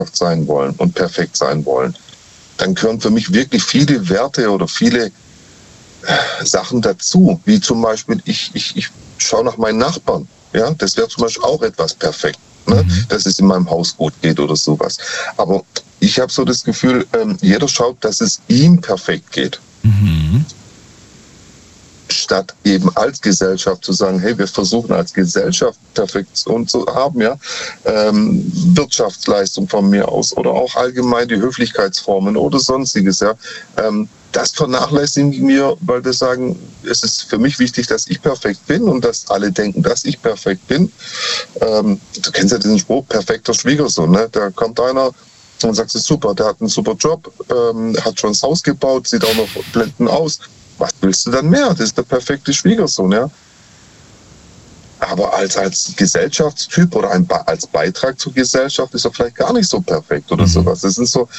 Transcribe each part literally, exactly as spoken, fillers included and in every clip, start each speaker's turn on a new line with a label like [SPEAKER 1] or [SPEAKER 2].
[SPEAKER 1] sein wollen und perfekt sein wollen, dann gehören für mich wirklich viele Werte oder viele Sachen dazu, wie zum Beispiel, ich, ich, ich schaue nach meinen Nachbarn. Ja, das wäre zum Beispiel auch etwas perfekt, ne? Mhm. Dass es in meinem Haus gut geht oder sowas. Aber ich habe so das Gefühl, ähm, jeder schaut, dass es ihm perfekt geht. Mhm. Statt eben als Gesellschaft zu sagen, hey, wir versuchen als Gesellschaft Perfektion zu haben, ja, ähm, Wirtschaftsleistung von mir aus oder auch allgemein die Höflichkeitsformen oder sonstiges, ja, ähm, das vernachlässigen wir, weil wir sagen, es ist für mich wichtig, dass ich perfekt bin und dass alle denken, dass ich perfekt bin. Ähm, du kennst ja diesen Spruch, perfekter Schwiegersohn, ne? Da kommt einer und sagt, super, der hat einen super Job, ähm, hat schon das Haus gebaut, sieht auch noch blendend aus. Was willst du dann mehr? Das ist der perfekte Schwiegersohn, ja. Aber als, als Gesellschaftstyp oder ein, als Beitrag zur Gesellschaft ist er vielleicht gar nicht so perfekt oder mhm. sowas. Das sind so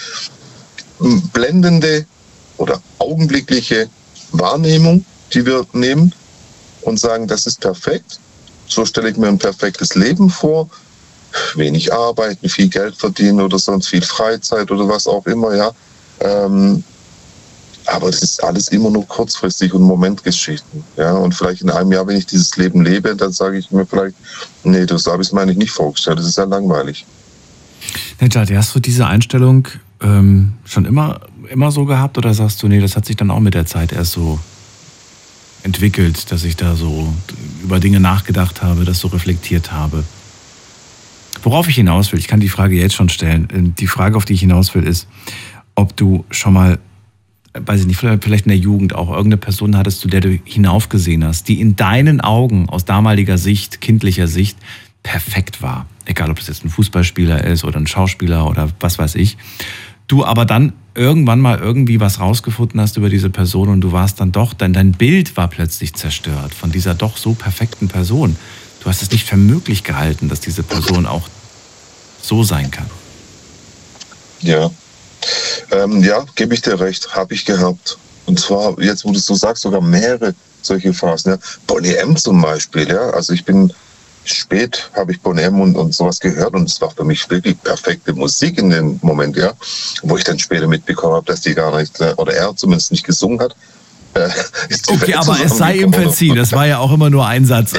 [SPEAKER 1] blendende oder augenblickliche Wahrnehmung, die wir nehmen und sagen, das ist perfekt. So stelle ich mir ein perfektes Leben vor. Wenig arbeiten, viel Geld verdienen oder sonst viel Freizeit oder was auch immer, ja. Ähm, aber das ist alles immer nur kurzfristig und Momentgeschichten. Ja? Und vielleicht in einem Jahr, wenn ich dieses Leben lebe, dann sage ich mir vielleicht, nee, das habe ich es mir eigentlich nicht vorgestellt, das ist ja langweilig.
[SPEAKER 2] Nejat, hast du diese Einstellung ähm, schon immer, immer so gehabt oder sagst du, nee, das hat sich dann auch mit der Zeit erst so entwickelt, dass ich da so über Dinge nachgedacht habe, das so reflektiert habe? Worauf ich hinaus will, ich kann die Frage jetzt schon stellen. Die Frage, auf die ich hinaus will, ist, ob du schon mal, weiß ich nicht, vielleicht in der Jugend auch irgendeine Person hattest, zu der du hinaufgesehen hast, die in deinen Augen aus damaliger Sicht, kindlicher Sicht, perfekt war. Egal, ob das jetzt ein Fußballspieler ist oder ein Schauspieler oder was weiß ich. Du aber dann irgendwann mal irgendwie was rausgefunden hast über diese Person und du warst dann doch, denn dein Bild war plötzlich zerstört von dieser doch so perfekten Person. Du hast es nicht für möglich gehalten, dass diese Person auch so sein kann.
[SPEAKER 1] Ja, ähm, ja, gebe ich dir recht, habe ich gehabt. Und zwar, jetzt wo du es so sagst, sogar mehrere solche Phasen. Ja. Boney M. zum Beispiel, ja. Also ich bin spät, habe ich Boney M. und, und sowas gehört und es war für mich wirklich perfekte Musik in dem Moment, ja. Wo ich dann später mitbekommen habe, dass die gar nicht, oder er zumindest nicht gesungen hat.
[SPEAKER 2] Äh, okay, aber es sei ihm verziehen, das war ja auch immer nur ein Satz.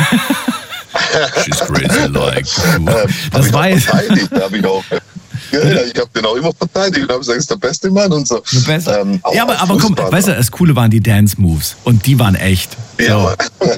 [SPEAKER 2] She's crazy like. Das
[SPEAKER 1] hab
[SPEAKER 2] war
[SPEAKER 1] ich verteidigt, habe ich auch. Ja, ich habe den auch immer verteidigt und habe gesagt, ist der beste Mann und so.
[SPEAKER 2] Ähm, ja, aber, aber komm, weißt du, das Coole waren die Dance-Moves und die waren echt. So.
[SPEAKER 1] Ja.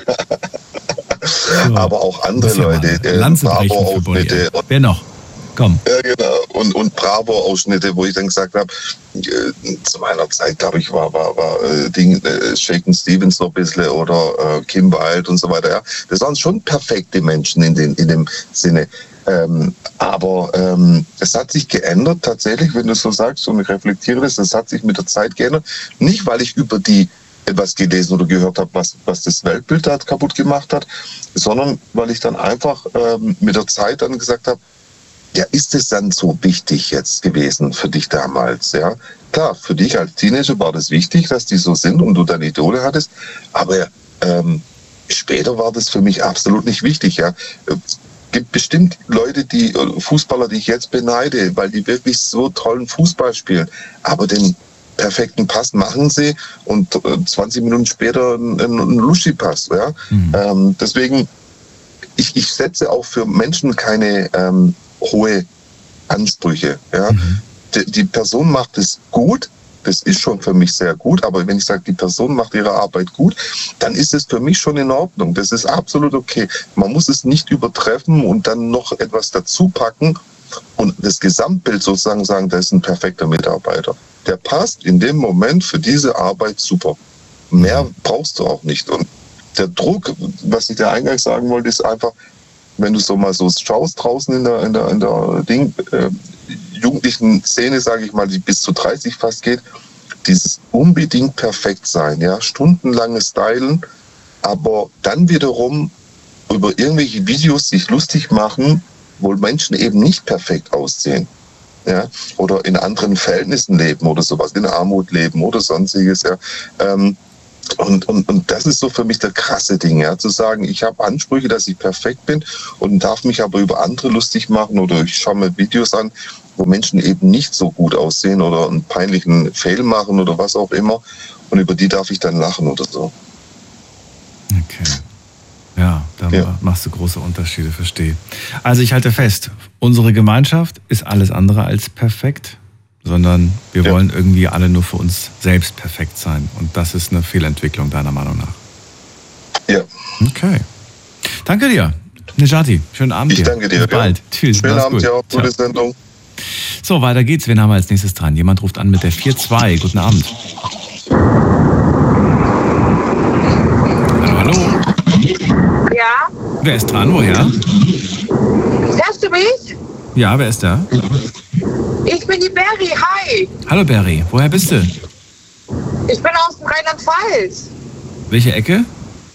[SPEAKER 1] So. Aber auch andere Leute.
[SPEAKER 2] Äh, Lanzenbrechen. Wer noch? Komm.
[SPEAKER 1] Ja, genau. Und, und Bravo-Ausschnitte, wo ich dann gesagt habe, äh, zu meiner Zeit, glaube ich, war, war, war äh, Ding, äh, Shaken Stevens so ein bisschen oder äh, Kim Wilde und so weiter. Ja. Das waren schon perfekte Menschen in, den, in dem Sinne. Ähm, aber ähm, es hat sich geändert tatsächlich, wenn du so sagst und ich reflektiere das, es hat sich mit der Zeit geändert. Nicht, weil ich über die etwas gelesen oder gehört habe, was, was das Weltbild da kaputt gemacht hat, sondern weil ich dann einfach ähm, mit der Zeit dann gesagt habe, ja, ist es dann so wichtig jetzt gewesen für dich damals? Ja, klar, für dich als Teenager war das wichtig, dass die so sind und du deine Idole hattest, aber ähm, später war das für mich absolut nicht wichtig. Ja, es gibt bestimmt Leute, die Fußballer, die ich jetzt beneide, weil die wirklich so tollen Fußball spielen, aber den perfekten Pass machen sie und zwanzig Minuten später ein, ein Luschi-Pass. Ja? Mhm. Ähm, deswegen, ich, ich setze auch für Menschen keine ähm, hohe Ansprüche. Ja? Mhm. Die, die Person macht es gut, das ist schon für mich sehr gut, aber wenn ich sage, die Person macht ihre Arbeit gut, dann ist es für mich schon in Ordnung. Das ist absolut okay. Man muss es nicht übertreffen und dann noch etwas dazu packen und das Gesamtbild sozusagen sagen, da ist ein perfekter Mitarbeiter. Der passt in dem Moment für diese Arbeit super. Mehr brauchst du auch nicht. Und der Druck, was ich dir eingangs sagen wollte, ist einfach, wenn du so mal so schaust draußen in der, in der, in der Ding, äh, jugendlichen Szene, sage ich mal, die bis zu dreißig fast geht, dieses unbedingt perfekt sein, ja, stundenlanges Stylen, aber dann wiederum über irgendwelche Videos sich lustig machen, wo Menschen eben nicht perfekt aussehen. Ja, oder in anderen Verhältnissen leben oder sowas, in Armut leben oder sonstiges. Ja. Ähm, Und, und, und das ist so für mich der krasse Ding, ja, zu sagen, ich habe Ansprüche, dass ich perfekt bin und darf mich aber über andere lustig machen oder ich schaue mir Videos an, wo Menschen eben nicht so gut aussehen oder einen peinlichen Fail machen oder was auch immer und über die darf ich dann lachen oder so.
[SPEAKER 2] Okay. Ja, da ja. machst du große Unterschiede, verstehe. Also ich halte fest, unsere Gemeinschaft ist alles andere als perfekt, sondern wir ja. wollen irgendwie alle nur für uns selbst perfekt sein. Und das ist eine Fehlentwicklung deiner Meinung nach.
[SPEAKER 1] Ja.
[SPEAKER 2] Okay. Danke dir, Nejati. Schönen Abend
[SPEAKER 1] ich
[SPEAKER 2] dir.
[SPEAKER 1] Ich danke dir.
[SPEAKER 2] Bis bald.
[SPEAKER 1] Ja.
[SPEAKER 2] Tschüss.
[SPEAKER 1] Schönen Abend, ja. Gute Sendung.
[SPEAKER 2] So, weiter geht's. Wen haben wir als nächstes dran? Jemand ruft an mit der vier zwei. Guten Abend. Hallo, hallo.
[SPEAKER 3] Ja.
[SPEAKER 2] Wer ist dran? Woher?
[SPEAKER 3] Hörst du mich?
[SPEAKER 2] Ja, wer ist da?
[SPEAKER 3] Ich bin die Berry. Hi.
[SPEAKER 2] Hallo Berry. Woher bist du?
[SPEAKER 3] Ich bin aus dem Rheinland-Pfalz.
[SPEAKER 2] Welche Ecke?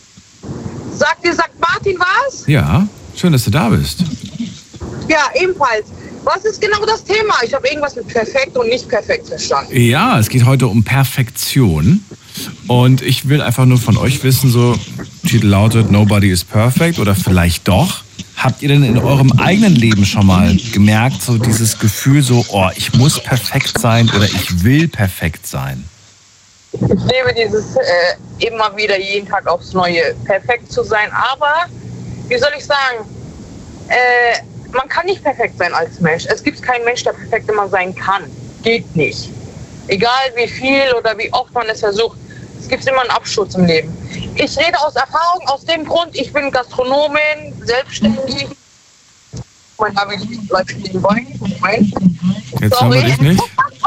[SPEAKER 3] Sagt dir Sankt Martin was?
[SPEAKER 2] Ja. Schön, dass du da bist.
[SPEAKER 3] Ja, ebenfalls. Was ist genau das Thema? Ich habe irgendwas mit perfekt und nicht perfekt verstanden.
[SPEAKER 2] Ja, es geht heute um Perfektion. Und ich will einfach nur von euch wissen, so, Titel lautet Nobody is perfect oder vielleicht doch. Habt ihr denn in eurem eigenen Leben schon mal gemerkt, so dieses Gefühl so, oh, ich muss perfekt sein oder ich will perfekt sein?
[SPEAKER 3] Ich lebe dieses äh, immer wieder jeden Tag aufs Neue, perfekt zu sein. Aber, wie soll ich sagen, äh, man kann nicht perfekt sein als Mensch. Es gibt keinen Mensch, der perfekt immer sein kann. Geht nicht. Egal wie viel oder wie oft man es versucht, es gibt immer einen Absturz im Leben. Ich rede aus Erfahrung, aus dem Grund, ich bin Gastronomin, selbstständig. Mein Name bleibt stehen wollen.
[SPEAKER 2] Jetzt hören wir dich nicht.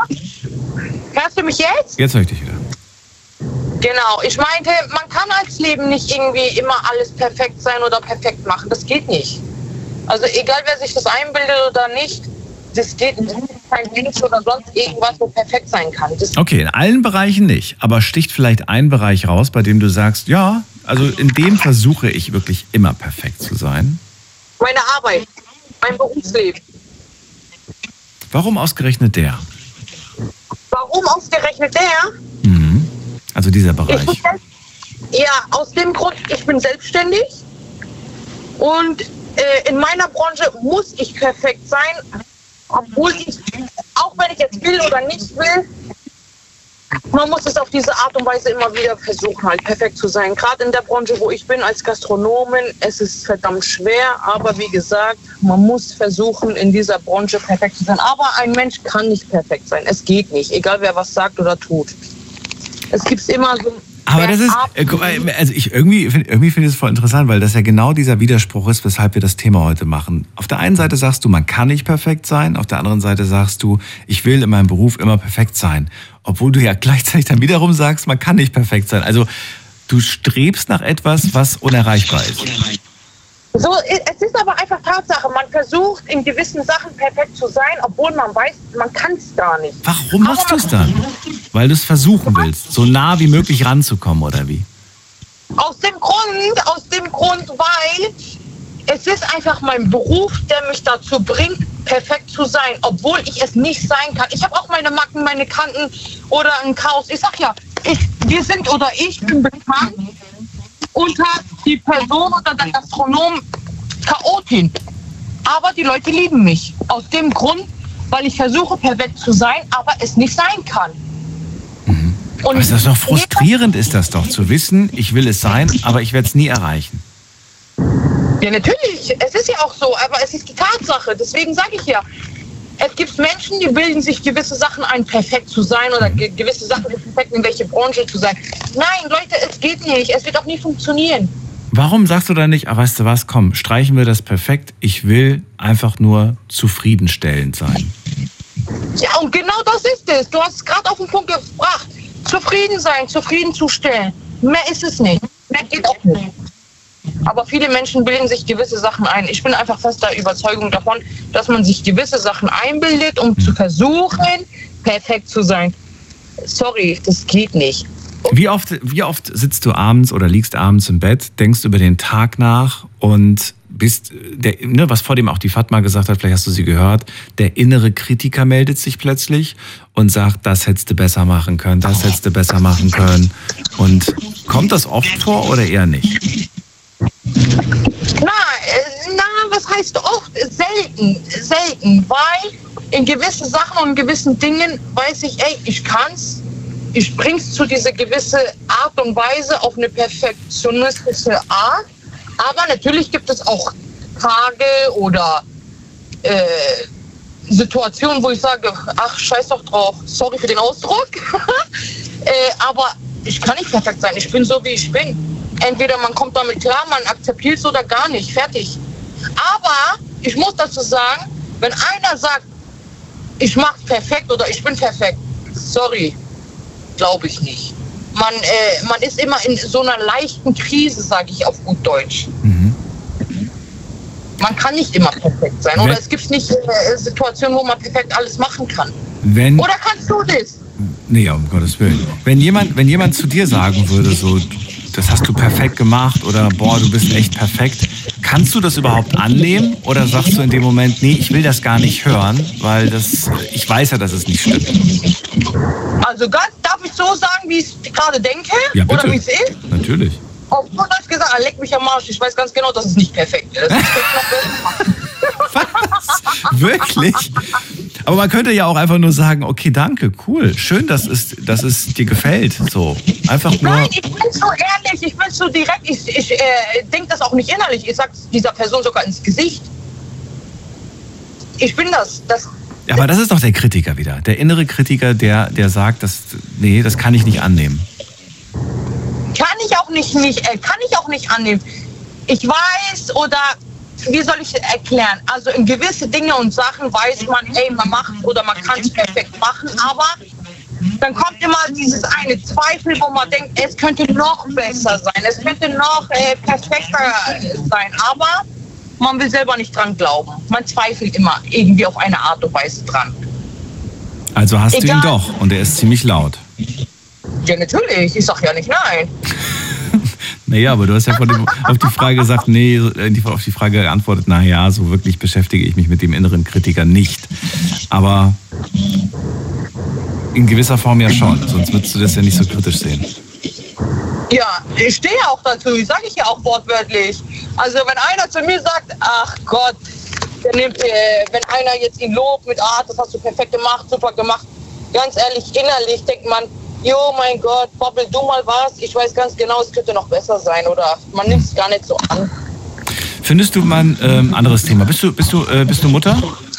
[SPEAKER 3] Hörst du mich jetzt?
[SPEAKER 2] Jetzt höre ich dich wieder.
[SPEAKER 3] Genau, ich meinte, man kann als Leben nicht irgendwie immer alles perfekt sein oder perfekt machen. Das geht nicht. Also egal, wer sich das einbildet oder nicht, das geht nicht. Kein Mensch oder sonst irgendwas, wo perfekt sein kann. Das
[SPEAKER 2] okay, in allen Bereichen nicht. Aber sticht vielleicht ein Bereich raus, bei dem du sagst, ja, also in dem versuche ich wirklich immer perfekt zu sein?
[SPEAKER 3] Meine Arbeit, mein Berufsleben.
[SPEAKER 2] Warum ausgerechnet der?
[SPEAKER 3] Warum ausgerechnet der?
[SPEAKER 2] Mhm. Also dieser Bereich.
[SPEAKER 3] Ich, ja, aus dem Grund, ich bin selbstständig und äh, in meiner Branche muss ich perfekt sein, obwohl ich, auch wenn ich jetzt will oder nicht will, man muss es auf diese Art und Weise immer wieder versuchen, halt perfekt zu sein. Gerade in der Branche, wo ich bin als Gastronomin, es ist verdammt schwer, aber wie gesagt, man muss versuchen, in dieser Branche perfekt zu sein. Aber ein Mensch kann nicht perfekt sein. Es geht nicht, egal wer was sagt oder tut. Es gibt immer so...
[SPEAKER 2] Aber das ist, äh, also ich irgendwie, irgendwie finde ich es voll interessant, weil das ja genau dieser Widerspruch ist, weshalb wir das Thema heute machen. Auf der einen Seite sagst du, man kann nicht perfekt sein, auf der anderen Seite sagst du, ich will in meinem Beruf immer perfekt sein. Obwohl du ja gleichzeitig dann wiederum sagst, man kann nicht perfekt sein. Also du strebst nach etwas, was unerreichbar ist.
[SPEAKER 3] So, es ist aber einfach Tatsache, man versucht in gewissen Sachen perfekt zu sein, obwohl man weiß, man kann es gar nicht.
[SPEAKER 2] Warum machst du es dann? Weil du es versuchen willst, so nah wie möglich ranzukommen, oder wie?
[SPEAKER 3] Aus dem Grund, aus dem Grund, weil es ist einfach mein Beruf, der mich dazu bringt, perfekt zu sein, obwohl ich es nicht sein kann. Ich habe auch meine Macken, meine Kanten oder ein Chaos. Ich sag ja, ich, wir sind oder ich bin bekannt unter die Person oder der Gastronom Chaotin. Aber die Leute lieben mich. Aus dem Grund, weil ich versuche, perfekt zu sein, aber es nicht sein kann.
[SPEAKER 2] Mhm. Und aber ist das doch frustrierend, ist das doch, zu wissen, ich will es sein, aber ich werde es nie erreichen.
[SPEAKER 3] Ja, natürlich. Es ist ja auch so, aber es ist die Tatsache. Deswegen sage ich ja, es gibt Menschen, die bilden sich gewisse Sachen ein, perfekt zu sein oder ge- gewisse Sachen perfekt in welche Branche zu sein. Nein, Leute, es geht nicht. Es wird auch nie funktionieren.
[SPEAKER 2] Warum sagst du dann nicht, ah, weißt du was, komm, streichen wir das perfekt. Ich will einfach nur zufriedenstellend sein.
[SPEAKER 3] Ja, und genau das ist es. Du hast es gerade auf den Punkt gebracht. Zufrieden sein, zufriedenzustellen. Mehr ist es nicht. Mehr geht auch nicht. Aber viele Menschen bilden sich gewisse Sachen ein. Ich bin einfach fester Überzeugung davon, dass man sich gewisse Sachen einbildet, um zu versuchen, perfekt zu sein. Sorry, das geht nicht.
[SPEAKER 2] Wie oft, wie oft sitzt du abends oder liegst abends im Bett, denkst über den Tag nach und bist, der, ne, was vor dem auch die Fatma gesagt hat, vielleicht hast du sie gehört, der innere Kritiker meldet sich plötzlich und sagt, das hättest du besser machen können, das hättest du besser machen können. Und Kommt das oft vor oder eher nicht?
[SPEAKER 3] Na, äh, na, was heißt oft? Selten, selten, weil in gewissen Sachen und in gewissen Dingen weiß ich, ey, ich kann's, ich bring's zu dieser gewissen Art und Weise auf eine perfektionistische Art, aber natürlich gibt es auch Tage oder äh, Situationen, wo ich sage, ach, scheiß doch drauf, sorry für den Ausdruck, äh, aber ich kann nicht perfekt sein, ich bin so, wie ich bin. Entweder man kommt damit klar, man akzeptiert es oder gar nicht, fertig. Aber ich muss dazu sagen, wenn einer sagt, ich mach's perfekt oder ich bin perfekt, sorry, glaube ich nicht. Man, äh, man ist immer in so einer leichten Krise, sage ich auf gut Deutsch. Mhm. Man kann nicht immer perfekt sein. Wenn, oder es gibt nicht äh, Situationen, wo man perfekt alles machen kann.
[SPEAKER 2] Wenn,
[SPEAKER 3] oder kannst du das?
[SPEAKER 2] Nee, um Gottes Willen. Wenn jemand, wenn jemand zu dir sagen würde, so, das hast du perfekt gemacht oder boah, du bist echt perfekt, kannst du das überhaupt annehmen oder sagst du in dem Moment, nee, ich will das gar nicht hören, weil das, ich weiß ja, dass es nicht stimmt?
[SPEAKER 3] Also ganz, darf ich so sagen, wie ich es gerade denke?
[SPEAKER 2] Ja, bitte.
[SPEAKER 3] Oder wie es ist?
[SPEAKER 2] Natürlich.
[SPEAKER 3] Auf gut Deutsch gesagt, leck mich am Arsch. Ich weiß ganz genau, dass es nicht perfekt ist.
[SPEAKER 2] Was? Wirklich? Aber man könnte ja auch einfach nur sagen, okay, danke, cool, schön, dass es, dass es dir gefällt. So, einfach nur.
[SPEAKER 3] Nein, ich bin so ehrlich, ich bin so direkt, ich, ich äh, denke das auch nicht innerlich. Ich sag's dieser Person sogar ins Gesicht. Ich bin das. das
[SPEAKER 2] ja, aber das ist doch der Kritiker wieder. Der innere Kritiker, der, der sagt, dass, nee, das kann ich nicht annehmen.
[SPEAKER 3] Kann ich auch nicht, nicht äh, kann ich auch nicht annehmen. Ich weiß oder wie soll ich erklären? Also in gewisse Dinge und Sachen weiß man, ey, man macht oder man kann es perfekt machen, aber dann kommt immer dieses eine Zweifel, wo man denkt, es könnte noch besser sein, es könnte noch äh, perfekter sein, aber man will selber nicht dran glauben. Man zweifelt immer irgendwie auf eine Art und Weise dran.
[SPEAKER 2] Also hast
[SPEAKER 3] Egal.
[SPEAKER 2] du ihn doch und er ist ziemlich laut.
[SPEAKER 3] Ja, natürlich. Ich sag ja nicht nein.
[SPEAKER 2] Naja, aber du hast ja von dem, auf die Frage gesagt, nee, auf die Frage geantwortet, naja, so wirklich beschäftige ich mich mit dem inneren Kritiker nicht. Aber in gewisser Form ja schon, sonst würdest du das ja nicht so kritisch sehen.
[SPEAKER 3] Ja, ich stehe auch dazu, ich sage ich ja auch wortwörtlich. Also wenn einer zu mir sagt, ach Gott, der nimmt, äh, wenn einer jetzt ihn lobt mit, ah, das hast du perfekt gemacht, super gemacht, ganz ehrlich, innerlich denkt man, jo, mein Gott, babbel du mal was. Ich weiß ganz genau, es könnte noch besser sein. Oder man nimmt es gar nicht so an.
[SPEAKER 2] Findest du mal ein ähm, anderes Thema? Bist du, bist du, äh, bist du Mutter?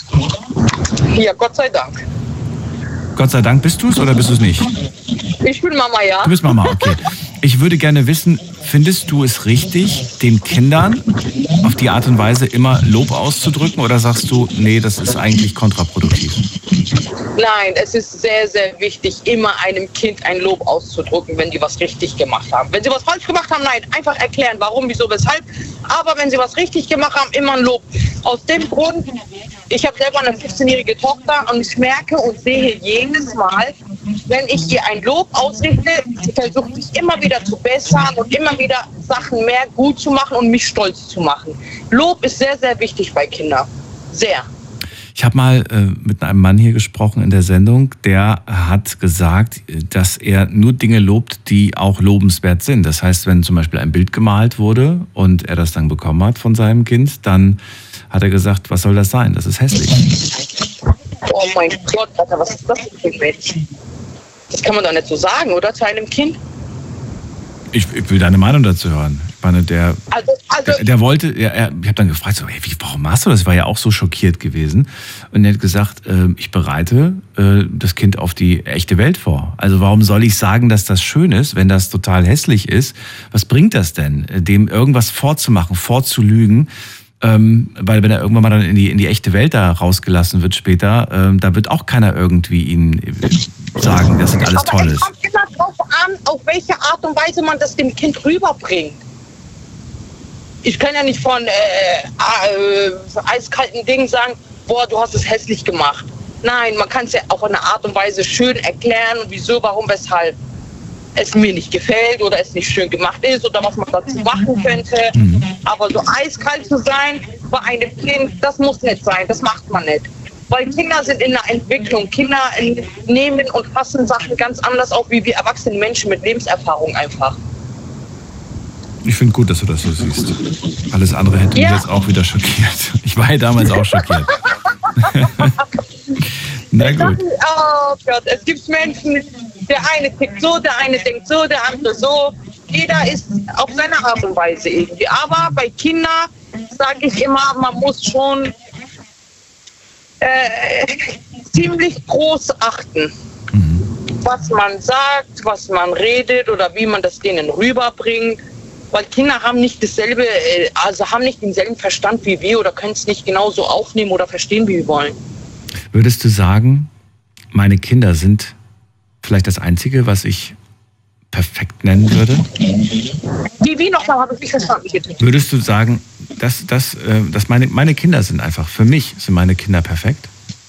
[SPEAKER 3] Ja, Gott sei Dank.
[SPEAKER 2] Gott sei Dank bist du es oder bist du es nicht?
[SPEAKER 3] Ich bin Mama, ja.
[SPEAKER 2] Du bist Mama, okay. Ich würde gerne wissen, findest du es richtig, den Kindern auf die Art und Weise immer Lob auszudrücken oder sagst du, nee, das ist eigentlich kontraproduktiv?
[SPEAKER 3] Nein, es ist sehr, sehr wichtig, immer einem Kind ein Lob auszudrücken, wenn die was richtig gemacht haben. Wenn sie was falsch gemacht haben, nein, einfach erklären, warum, wieso, weshalb. Aber wenn sie was richtig gemacht haben, immer ein Lob. Aus dem Grund, ich habe selber eine fünfzehnjährige Tochter und ich merke und sehe jedes Mal, wenn ich ihr ein Lob ausrichte, sie versucht sich immer wieder zu bessern und immer wieder Sachen mehr gut zu machen und mich stolz zu machen. Lob ist sehr, sehr wichtig bei Kindern. Sehr.
[SPEAKER 2] Ich habe mal äh, mit einem Mann hier gesprochen in der Sendung, der hat gesagt, dass er nur Dinge lobt, die auch lobenswert sind. Das heißt, wenn zum Beispiel ein Bild gemalt wurde und er das dann bekommen hat von seinem Kind, dann hat er gesagt, was soll das sein? Das ist hässlich.
[SPEAKER 3] Oh mein Gott, Alter, was ist das für ein Mensch? Das kann man doch nicht so sagen, oder? Zu einem Kind?
[SPEAKER 2] Ich, ich will deine Meinung dazu hören. Ich meine, der,
[SPEAKER 3] also, also,
[SPEAKER 2] der, der wollte, ja, er, ich habe dann gefragt, so, hey, wie, warum machst du das? Ich war ja auch so schockiert gewesen. Und er hat gesagt, äh, ich bereite äh, das Kind auf die echte Welt vor. Also warum soll ich sagen, dass das schön ist, wenn das total hässlich ist? Was bringt das denn, dem irgendwas vorzumachen, vorzulügen? Ähm, weil wenn er irgendwann mal dann in die, in die echte Welt da rausgelassen wird später, ähm, da wird auch keiner irgendwie ihn äh, sagen, dass das alles
[SPEAKER 3] aber
[SPEAKER 2] toll
[SPEAKER 3] es
[SPEAKER 2] ist.
[SPEAKER 3] kommt immer drauf an, auf welche Art und Weise man das dem Kind rüberbringt. Ich kann ja nicht von äh, äh, eiskalten Dingen sagen, boah, du hast es hässlich gemacht. Nein, man kann es ja auf eine Art und Weise schön erklären, wieso, warum, weshalb es mir nicht gefällt oder es nicht schön gemacht ist oder was man dazu machen könnte. Mhm. Aber so eiskalt zu sein bei einem Kind, das muss nicht sein, das macht man nicht. Weil Kinder sind in der Entwicklung. Kinder nehmen und fassen Sachen ganz anders auf, wie wir erwachsene Menschen mit Lebenserfahrung einfach.
[SPEAKER 2] Ich finde gut, dass du das so siehst. Alles andere hätte
[SPEAKER 3] Ja.
[SPEAKER 2] mich jetzt auch wieder schockiert. Ich war ja damals auch schockiert. Na gut.
[SPEAKER 3] Oh Gott, es gibt Menschen, der eine tickt so, der eine denkt so, der andere so. Jeder ist auf seine Art und Weise irgendwie. Aber bei Kindern sage ich immer, man muss schon äh, ziemlich groß achten,
[SPEAKER 2] Mhm.
[SPEAKER 3] was man sagt, was man redet oder wie man das denen rüberbringt. Weil Kinder haben nicht dasselbe, äh, also haben nicht denselben Verstand wie wir oder können es nicht genauso aufnehmen oder verstehen, wie wir wollen.
[SPEAKER 2] Würdest du sagen, meine Kinder sind vielleicht das Einzige, was ich perfekt nennen würde?
[SPEAKER 3] Wie, wie nochmal, habe ich nicht verstanden. Bitte.
[SPEAKER 2] Würdest du sagen, dass, dass, äh, dass meine, meine Kinder sind einfach, für mich sind meine Kinder perfekt?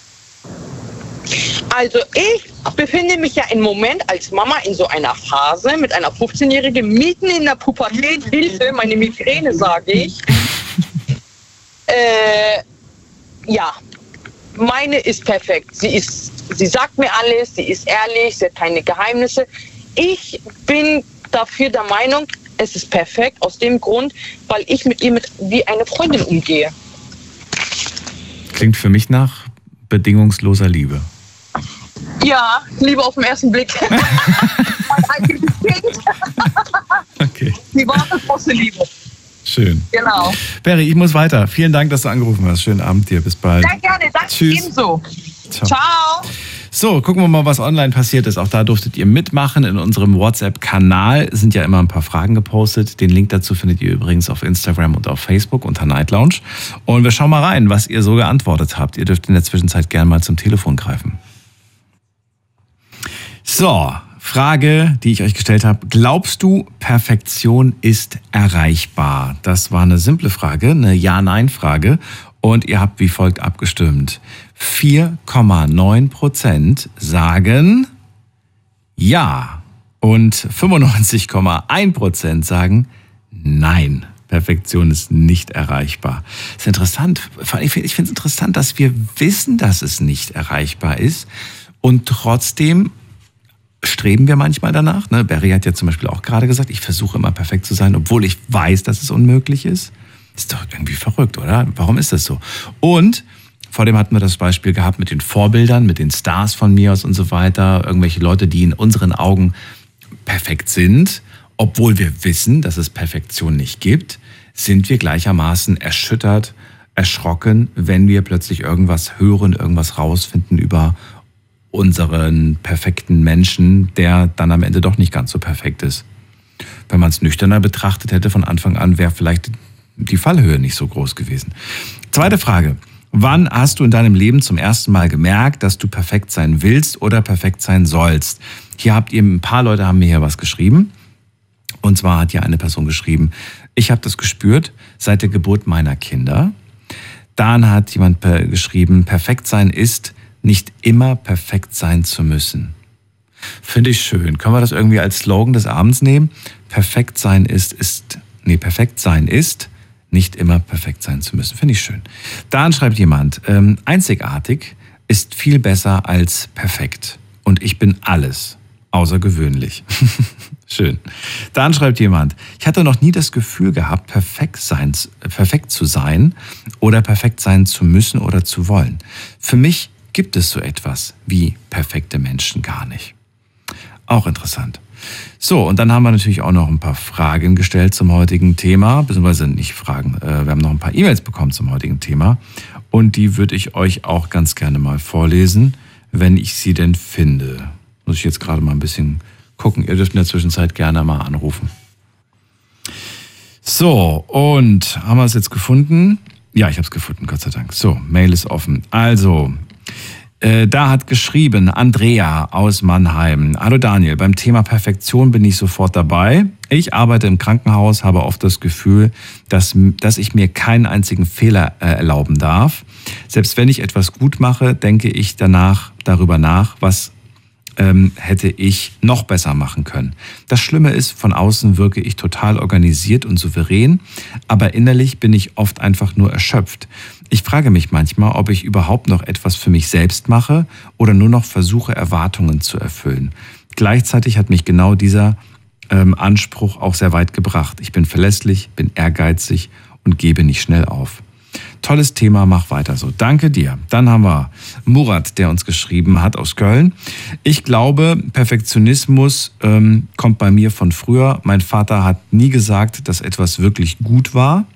[SPEAKER 3] Also ich befinde mich ja im Moment als Mama in so einer Phase mit einer fünfzehnjährigen mitten in der Pubertät. Hilfe, meine Migräne, sage ich. äh, ja, meine ist perfekt. Sie ist, sie sagt mir alles, sie ist ehrlich, sie hat keine Geheimnisse. Ich bin dafür der Meinung, es ist perfekt aus dem Grund, weil ich mit ihr mit wie eine Freundin umgehe.
[SPEAKER 2] Klingt für mich nach bedingungsloser Liebe.
[SPEAKER 3] Ja, Liebe auf den ersten Blick. Mein eigenes Kind.
[SPEAKER 2] Okay,
[SPEAKER 3] Die wahre große Liebe.
[SPEAKER 2] schön.
[SPEAKER 3] Genau.
[SPEAKER 2] Berry, ich muss weiter. Vielen Dank, dass du angerufen hast. Schönen Abend dir. Bis bald.
[SPEAKER 3] Sehr gerne. Danke
[SPEAKER 2] Tschüss.
[SPEAKER 3] ebenso.
[SPEAKER 2] Ciao.
[SPEAKER 3] Ciao.
[SPEAKER 2] So, gucken wir mal, was online passiert ist. Auch da durftet ihr mitmachen. In unserem WhatsApp-Kanal sind ja immer ein paar Fragen gepostet. Den Link dazu findet ihr übrigens auf Instagram und auf Facebook unter Night Lounge. Und wir schauen mal rein, was ihr so geantwortet habt. Ihr dürft in der Zwischenzeit gerne mal zum Telefon greifen. So, Frage, die ich euch gestellt habe. Glaubst du, Perfektion ist erreichbar? Das war eine simple Frage, eine Ja-Nein-Frage. Und ihr habt wie folgt abgestimmt. vier Komma neun Prozent sagen Ja und fünfundneunzig Komma eins Prozent sagen Nein. Perfektion ist nicht erreichbar. Das ist interessant. Ich finde es interessant, dass wir wissen, dass es nicht erreichbar ist und trotzdem streben wir manchmal danach. Ne? Berry hat ja zum Beispiel auch gerade gesagt, ich versuche immer perfekt zu sein, obwohl ich weiß, dass es unmöglich ist. Ist doch irgendwie verrückt, oder? Warum ist das so? Und vor dem hatten wir das Beispiel gehabt mit den Vorbildern, mit den Stars von mir aus und so weiter. Irgendwelche Leute, die in unseren Augen perfekt sind, obwohl wir wissen, dass es Perfektion nicht gibt, sind wir gleichermaßen erschüttert, erschrocken, wenn wir plötzlich irgendwas hören, irgendwas rausfinden über unseren perfekten Menschen, der dann am Ende doch nicht ganz so perfekt ist. Wenn man es nüchterner betrachtet hätte von Anfang an, wäre vielleicht die Fallhöhe nicht so groß gewesen. Zweite Frage. Wann hast du in deinem Leben zum ersten Mal gemerkt, dass du perfekt sein willst oder perfekt sein sollst? Hier habt ihr, ein paar Leute haben mir hier was geschrieben. Und zwar hat hier eine Person geschrieben, ich habe das gespürt seit der Geburt meiner Kinder. Dann hat jemand geschrieben, perfekt sein ist, nicht immer perfekt sein zu müssen. Finde ich schön. Können wir das irgendwie als Slogan des Abends nehmen? Perfekt sein ist, ist, nee, perfekt sein ist, nicht immer perfekt sein zu müssen. Finde ich schön. Dann schreibt jemand, ähm, einzigartig ist viel besser als perfekt. Und ich bin alles, außergewöhnlich. Schön. Dann schreibt jemand, ich hatte noch nie das Gefühl gehabt, perfekt, sein, perfekt zu sein oder perfekt sein zu müssen oder zu wollen. Für mich gibt es so etwas wie perfekte Menschen gar nicht. Auch interessant. So, und dann haben wir natürlich auch noch ein paar Fragen gestellt zum heutigen Thema, beziehungsweise nicht Fragen, wir haben noch ein paar E-Mails bekommen zum heutigen Thema und die würde ich euch auch ganz gerne mal vorlesen, wenn ich sie denn finde. Muss ich jetzt gerade mal ein bisschen gucken, ihr dürft in der Zwischenzeit gerne mal anrufen. So, und haben wir es jetzt gefunden? Ja, ich habe es gefunden, Gott sei Dank. So, Mail ist offen. Also, Äh, da hat geschrieben Andrea aus Mannheim. Hallo Daniel, beim Thema Perfektion bin ich sofort dabei. Ich arbeite im Krankenhaus, habe oft das Gefühl, dass, dass ich mir keinen einzigen Fehler äh, erlauben darf. Selbst wenn ich etwas gut mache, denke ich danach darüber nach, was ähm, hätte ich noch besser machen können. Das Schlimme ist, von außen wirke ich total organisiert und souverän, aber innerlich bin ich oft einfach nur erschöpft. Ich frage mich manchmal, ob ich überhaupt noch etwas für mich selbst mache oder nur noch versuche, Erwartungen zu erfüllen. Gleichzeitig hat mich genau dieser ähm, Anspruch auch sehr weit gebracht. Ich bin verlässlich, bin ehrgeizig und gebe nicht schnell auf. Tolles Thema, mach weiter so. Danke dir. Dann haben wir Murat, der uns geschrieben hat aus Köln. Ich glaube, Perfektionismus ähm, kommt bei mir von früher. Mein Vater hat nie gesagt, dass etwas wirklich gut war.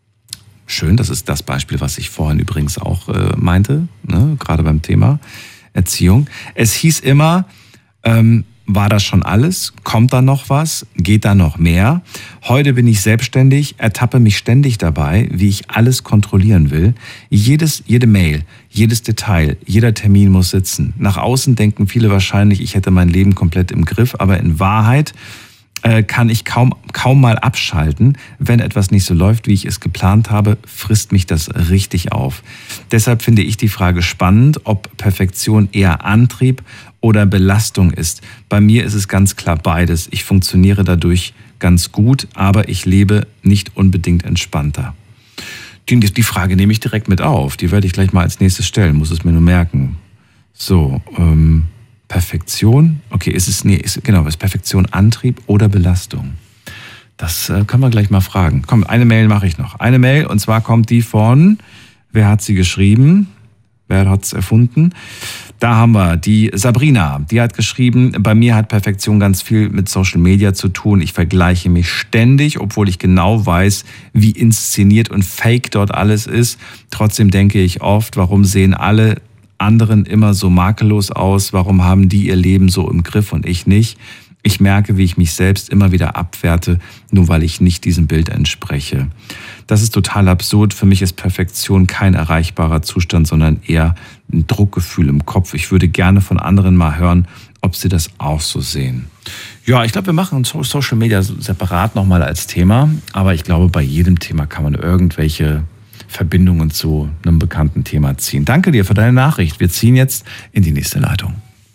[SPEAKER 2] Schön, das ist das Beispiel, was ich vorhin übrigens auch äh, meinte, ne? Gerade beim Thema Erziehung. Es hieß immer, ähm, war das schon alles? Kommt da noch was? Geht da noch mehr? Heute bin ich selbstständig, ertappe mich ständig dabei, wie ich alles kontrollieren will. Jedes, jede Mail, jedes Detail, jeder Termin muss sitzen. Nach außen denken viele wahrscheinlich, ich hätte mein Leben komplett im Griff, aber in Wahrheit äh, kann ich kaum, kaum mal abschalten. Wenn etwas nicht so läuft, wie ich es geplant habe, frisst mich das richtig auf. Deshalb finde ich die Frage spannend, ob Perfektion eher Antrieb oder Belastung ist. Bei mir ist es ganz klar beides. Ich funktioniere dadurch ganz gut, aber ich lebe nicht unbedingt entspannter. Die, die Frage nehme ich direkt mit auf. Die werde ich gleich mal als nächstes stellen, muss es mir nur merken. So, ähm, Perfektion. Okay, ist es, nee, ist, genau, ist Perfektion Antrieb oder Belastung? Das äh, können wir gleich mal fragen. Komm, eine Mail mache ich noch. Eine Mail, und zwar kommt die von, wer hat sie geschrieben? Wer hat es erfunden? Da haben wir die Sabrina, die hat geschrieben, bei mir hat Perfektion ganz viel mit Social Media zu tun. Ich vergleiche mich ständig, obwohl ich genau weiß, wie inszeniert und fake dort alles ist. Trotzdem denke ich oft, warum sehen alle anderen immer so makellos aus? Warum haben die ihr Leben so im Griff und ich nicht? Ich merke, wie ich mich selbst immer wieder abwerte, nur weil ich nicht diesem Bild entspreche. Das ist total absurd. Für mich ist Perfektion kein erreichbarer Zustand, sondern eher ein Druckgefühl im Kopf. Ich würde gerne von anderen mal hören, ob sie das auch so sehen. Ja, ich glaube, wir machen Social Media separat nochmal als Thema. Aber ich glaube, bei jedem Thema kann man irgendwelche Verbindungen zu einem bekannten Thema ziehen. Danke dir für deine Nachricht. Wir ziehen jetzt in die nächste Leitung.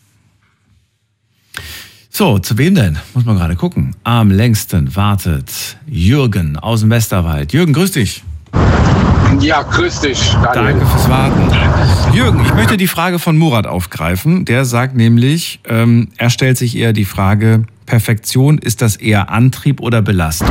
[SPEAKER 2] So, zu wem denn? Muss man gerade gucken. Am längsten wartet Jürgen aus dem Westerwald. Jürgen, grüß dich.
[SPEAKER 4] Ja, grüß dich, Daniel.
[SPEAKER 2] Danke fürs Warten. Jürgen, ich möchte die Frage von Murat aufgreifen. Der sagt nämlich, ähm, er stellt sich eher die Frage, Perfektion, ist das eher Antrieb oder Belastung?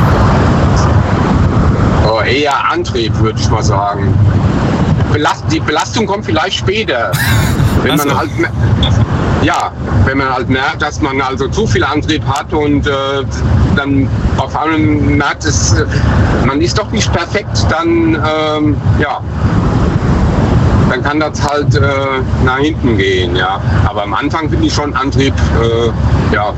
[SPEAKER 4] Oh, eher Antrieb, würde ich mal sagen. Belast- die Belastung kommt vielleicht später. Wenn man halt, ja, wenn man halt merkt, dass man also zu viel Antrieb hat und äh, dann auf einmal merkt, es, man ist doch nicht perfekt, dann, ähm, ja, dann kann das halt äh, nach hinten gehen, ja. Aber am Anfang finde ich schon Antrieb, äh, ja.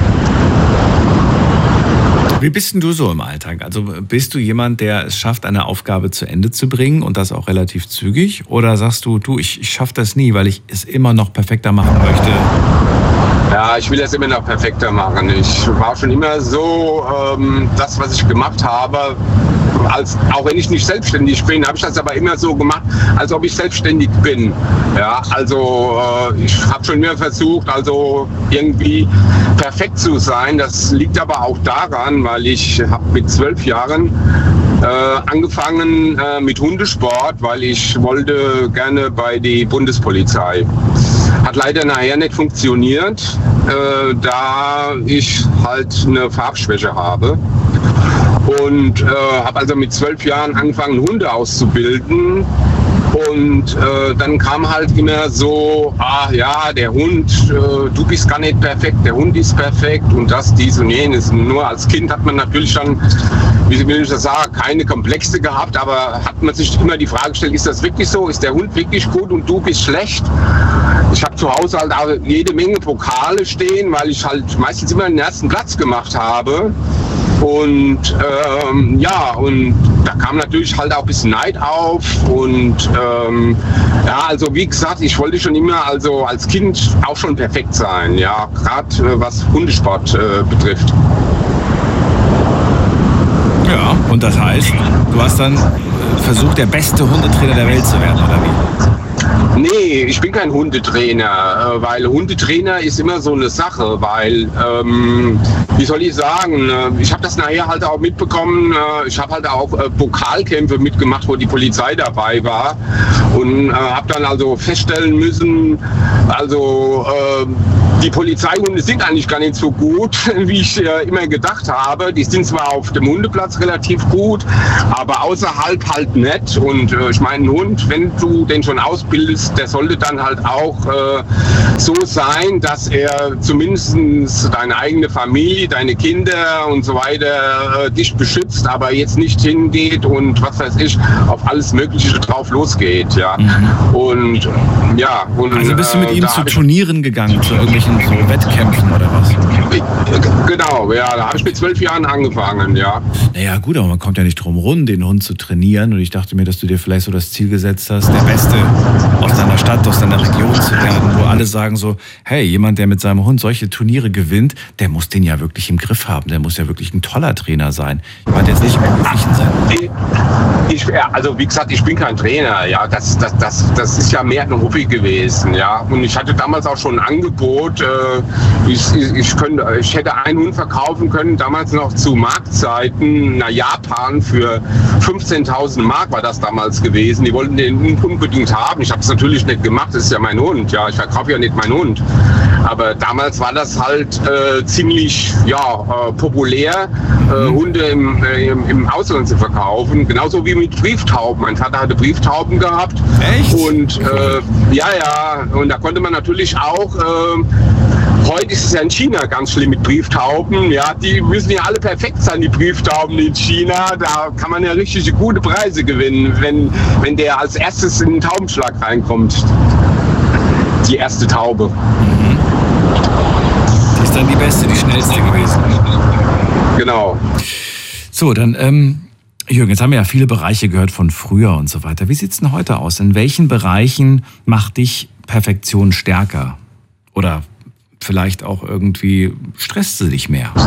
[SPEAKER 2] Wie bist denn du so im Alltag? Also bist du jemand, der es schafft, eine Aufgabe zu Ende zu bringen und das auch relativ zügig? Oder sagst du, du, ich, ich schaffe das nie, weil ich es immer noch perfekter machen möchte?
[SPEAKER 4] Ja, ich will es immer noch perfekter machen. Ich war schon immer so, ähm, das, was ich gemacht habe, als, auch wenn ich nicht selbstständig bin, habe ich das aber immer so gemacht, als ob ich selbstständig bin. Ja, also äh, ich habe schon immer versucht, also irgendwie perfekt zu sein. Das liegt aber auch daran, weil ich habe mit zwölf Jahren äh, angefangen äh, mit Hundesport, weil ich wollte gerne bei die Bundespolizei. Hat leider nachher nicht funktioniert, äh, da ich halt eine Farbschwäche habe. Und äh, habe also mit zwölf Jahren angefangen, Hunde auszubilden. Und äh, dann kam halt immer so, ah ja, der Hund, äh, du bist gar nicht perfekt, der Hund ist perfekt und das, dies und jenes. Nur als Kind hat man natürlich schon, wie will ich das sagen, keine Komplexe gehabt, aber hat man sich immer die Frage gestellt, ist das wirklich so, ist der Hund wirklich gut und du bist schlecht? Ich habe zu Hause halt auch jede Menge Pokale stehen, weil ich halt meistens immer den ersten Platz gemacht habe. Und ähm, ja, und da kam natürlich halt auch ein bisschen Neid auf und ähm, ja, also wie gesagt, ich wollte schon immer also als Kind auch schon perfekt sein, ja, gerade äh, was Hundesport äh, betrifft.
[SPEAKER 2] Ja, und das heißt, du hast dann versucht, der beste Hundetrainer der Welt zu werden, oder wie?
[SPEAKER 4] Nee, ich bin kein Hundetrainer, weil Hundetrainer ist immer so eine Sache, weil, ähm, wie soll ich sagen, ich habe das nachher halt auch mitbekommen, ich habe halt auch Pokalkämpfe mitgemacht, wo die Polizei dabei war Und äh, habe dann also feststellen müssen, also äh, die Polizeihunde sind eigentlich gar nicht so gut, wie ich äh, immer gedacht habe. Die sind zwar auf dem Hundeplatz relativ gut, aber außerhalb halt nicht. Und äh, ich meine, ein Hund, wenn du den schon ausbildest, der sollte dann halt auch äh, so sein, dass er zumindest deine eigene Familie, deine Kinder und so weiter äh, dich beschützt, aber jetzt nicht hingeht und was weiß ich, auf alles Mögliche drauf losgeht. Ja. Mhm. Und ja. Und,
[SPEAKER 2] also bist du mit
[SPEAKER 4] äh,
[SPEAKER 2] ihm zu Turnieren gegangen, zu irgendwelchen so Wettkämpfen oder was?
[SPEAKER 4] Genau, ja, da habe ich mit zwölf Jahren angefangen, ja.
[SPEAKER 2] Naja gut, aber man kommt ja nicht drum rum, den Hund zu trainieren. Und ich dachte mir, dass du dir vielleicht so das Ziel gesetzt hast, der Beste aus deiner Stadt, aus deiner Region zu werden, wo alle sagen so, hey, jemand, der mit seinem Hund solche Turniere gewinnt, der muss den ja wirklich im Griff haben. Der muss ja wirklich ein toller Trainer sein. Ich meine jetzt nicht im beruflichen Sinn.
[SPEAKER 4] Ich, ja, also wie gesagt, ich bin kein Trainer, ja. Das, das, das, das ist ja mehr ein Hobby gewesen, ja. Und ich hatte damals auch schon ein Angebot. Äh, ich, ich, könnte, ich hätte einen Hund verkaufen können, damals noch zu Marktzeiten nach Japan für fünfzehntausend Mark war das damals gewesen. Die wollten den unbedingt haben. Ich habe es natürlich nicht gemacht, das ist ja mein Hund. Ja, ich verkaufe ja nicht meinen Hund. Aber damals war das halt äh, ziemlich ja, äh, populär, äh, Hunde im, äh, im, im Ausland zu verkaufen. Genauso wie mit Brieftauben. Mein Vater hatte Brieftauben gehabt.
[SPEAKER 2] Echt?
[SPEAKER 4] Und äh, ja, ja, und da konnte man natürlich auch, äh, heute ist es ja in China ganz schlimm mit Brieftauben. Ja, die müssen ja alle perfekt sein, die Brieftauben in China. Da kann man ja richtig gute Preise gewinnen, wenn, wenn der als erstes in den Taubenschlag reinkommt. Die erste Taube.
[SPEAKER 2] Mhm. Die ist dann die beste, die schnellste gewesen.
[SPEAKER 4] Genau.
[SPEAKER 2] So, dann, ähm, Jürgen, jetzt haben wir ja viele Bereiche gehört von früher und so weiter. Wie sieht's denn heute aus? In welchen Bereichen macht dich Perfektion stärker? Oder vielleicht auch irgendwie stresst sie dich mehr?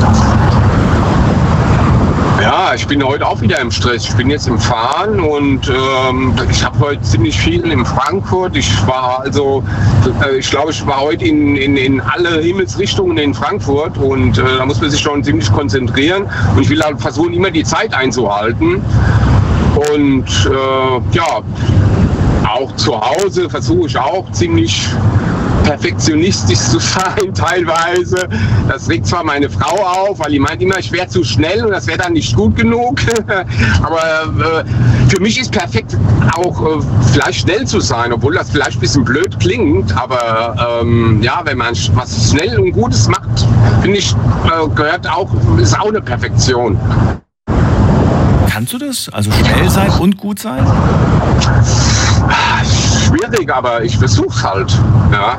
[SPEAKER 4] Ja, ich bin heute auch wieder im Stress. Ich bin jetzt im Fahren und ähm, ich habe heute ziemlich viel in Frankfurt. Ich war also, äh, ich glaube, ich war heute in, in, in alle Himmelsrichtungen in Frankfurt und äh, da muss man sich schon ziemlich konzentrieren. Und ich will halt versuchen, immer die Zeit einzuhalten. Und äh, ja, auch zu Hause versuche ich auch ziemlich perfektionistisch zu sein teilweise. Das regt zwar meine Frau auf, weil die meint immer, ich wäre zu schnell und das wäre dann nicht gut genug. Aber äh, für mich ist perfekt auch äh, vielleicht schnell zu sein, obwohl das vielleicht ein bisschen blöd klingt. Aber ähm, ja, wenn man was schnell und Gutes macht, finde ich, äh, gehört auch, ist auch eine Perfektion.
[SPEAKER 2] Kannst du das? Also schnell sein und gut sein?
[SPEAKER 4] Schwierig, aber ich versuch's halt. Ja.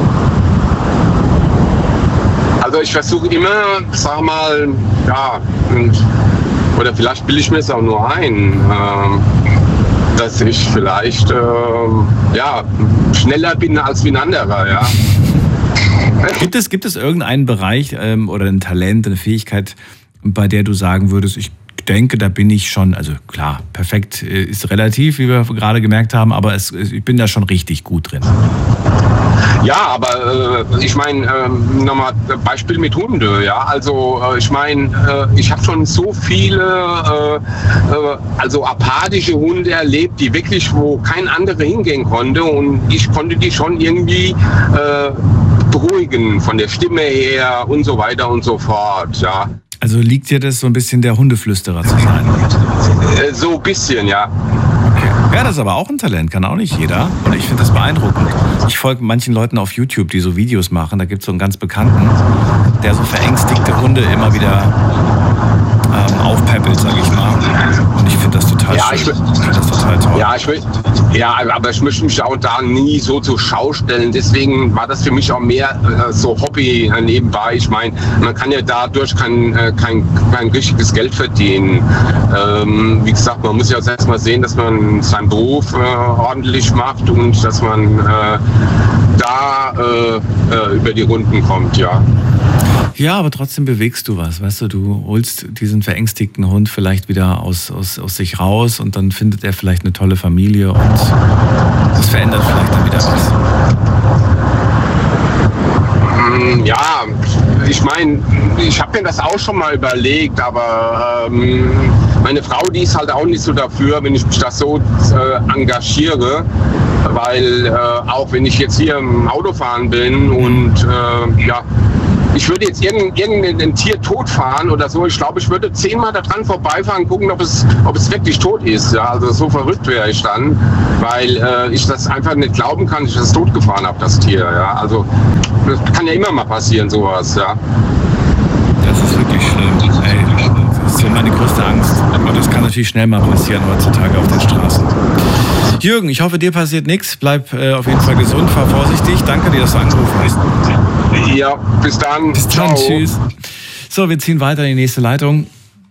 [SPEAKER 4] Also ich versuche immer, sag mal, ja, und, oder vielleicht bilde ich mir es auch nur ein, äh, dass ich vielleicht äh, ja, schneller bin als wie ein anderer. Ja.
[SPEAKER 2] Gibt es, gibt es irgendeinen Bereich ähm, oder ein Talent, eine Fähigkeit, bei der du sagen würdest, ich denke, da bin ich schon, also klar, perfekt ist relativ, wie wir gerade gemerkt haben, aber es, ich bin da schon richtig gut drin.
[SPEAKER 4] Ja, aber äh, ich meine, äh, nochmal Beispiel mit Hunde, ja, also äh, ich meine, äh, ich habe schon so viele, äh, äh, also apathische Hunde erlebt, die wirklich, wo kein anderer hingehen konnte und ich konnte die schon irgendwie äh, beruhigen, von der Stimme her und so weiter und so fort, ja.
[SPEAKER 2] Also liegt dir das so ein bisschen der Hundeflüsterer zu sein?
[SPEAKER 4] Äh, so ein bisschen, ja.
[SPEAKER 2] Okay. Ja, das ist aber auch ein Talent, kann auch nicht jeder. Und ich finde das beeindruckend. Ich folge manchen Leuten auf YouTube, die so Videos machen. Da gibt es so einen ganz Bekannten, der so verängstigte Hunde immer wieder ähm, aufpäppelt, sag ich mal. Und ich finde das total
[SPEAKER 4] ja,
[SPEAKER 2] schön.
[SPEAKER 4] Ich,
[SPEAKER 2] ich finde das total toll.
[SPEAKER 4] Ja, ich will, ja, aber ich möchte mich auch da nie so zur Schau stellen. Deswegen war das für mich auch mehr äh, so Hobby äh, nebenbei. Ich meine, man kann ja dadurch kein, äh, kein, kein richtiges Geld verdienen. Ähm, wie gesagt, man muss ja erst mal sehen, dass man seinen Beruf äh, ordentlich macht und dass man äh, da äh, äh, über die Runden kommt, ja.
[SPEAKER 2] Ja, aber trotzdem bewegst du was, weißt du, du holst diesen verängstigten Hund vielleicht wieder aus, aus, aus sich raus und dann findet er vielleicht eine tolle Familie und das verändert vielleicht dann wieder was.
[SPEAKER 4] Ja, ich meine, ich habe mir das auch schon mal überlegt, aber ähm, Meine Frau, die ist halt auch nicht so dafür, wenn ich mich da so äh, engagiere, weil äh, auch wenn ich jetzt hier im Auto fahren bin und äh, ja, ich würde jetzt irgendein, irgendein Tier totfahren oder so, ich glaube, ich würde zehnmal da dran vorbeifahren, gucken, ob es, ob es wirklich tot ist. Ja, also so verrückt wäre ich dann, weil äh, ich das einfach nicht glauben kann, dass ich das totgefahren habe, das Tier. Ja, also das kann ja immer mal passieren, sowas. Ja.
[SPEAKER 2] Das ist wirklich schlimm. Ey, das ist so meine größte Angst. Und das kann natürlich schnell mal passieren heutzutage auf den Straßen. Jürgen, ich hoffe, dir passiert nichts. Bleib äh, auf jeden Fall gesund, fahr vorsichtig. Danke dir, dass du angerufen hast.
[SPEAKER 4] Ja, bis dann.
[SPEAKER 2] Bis dann, ciao. Tschüss. So, wir ziehen weiter in die nächste Leitung.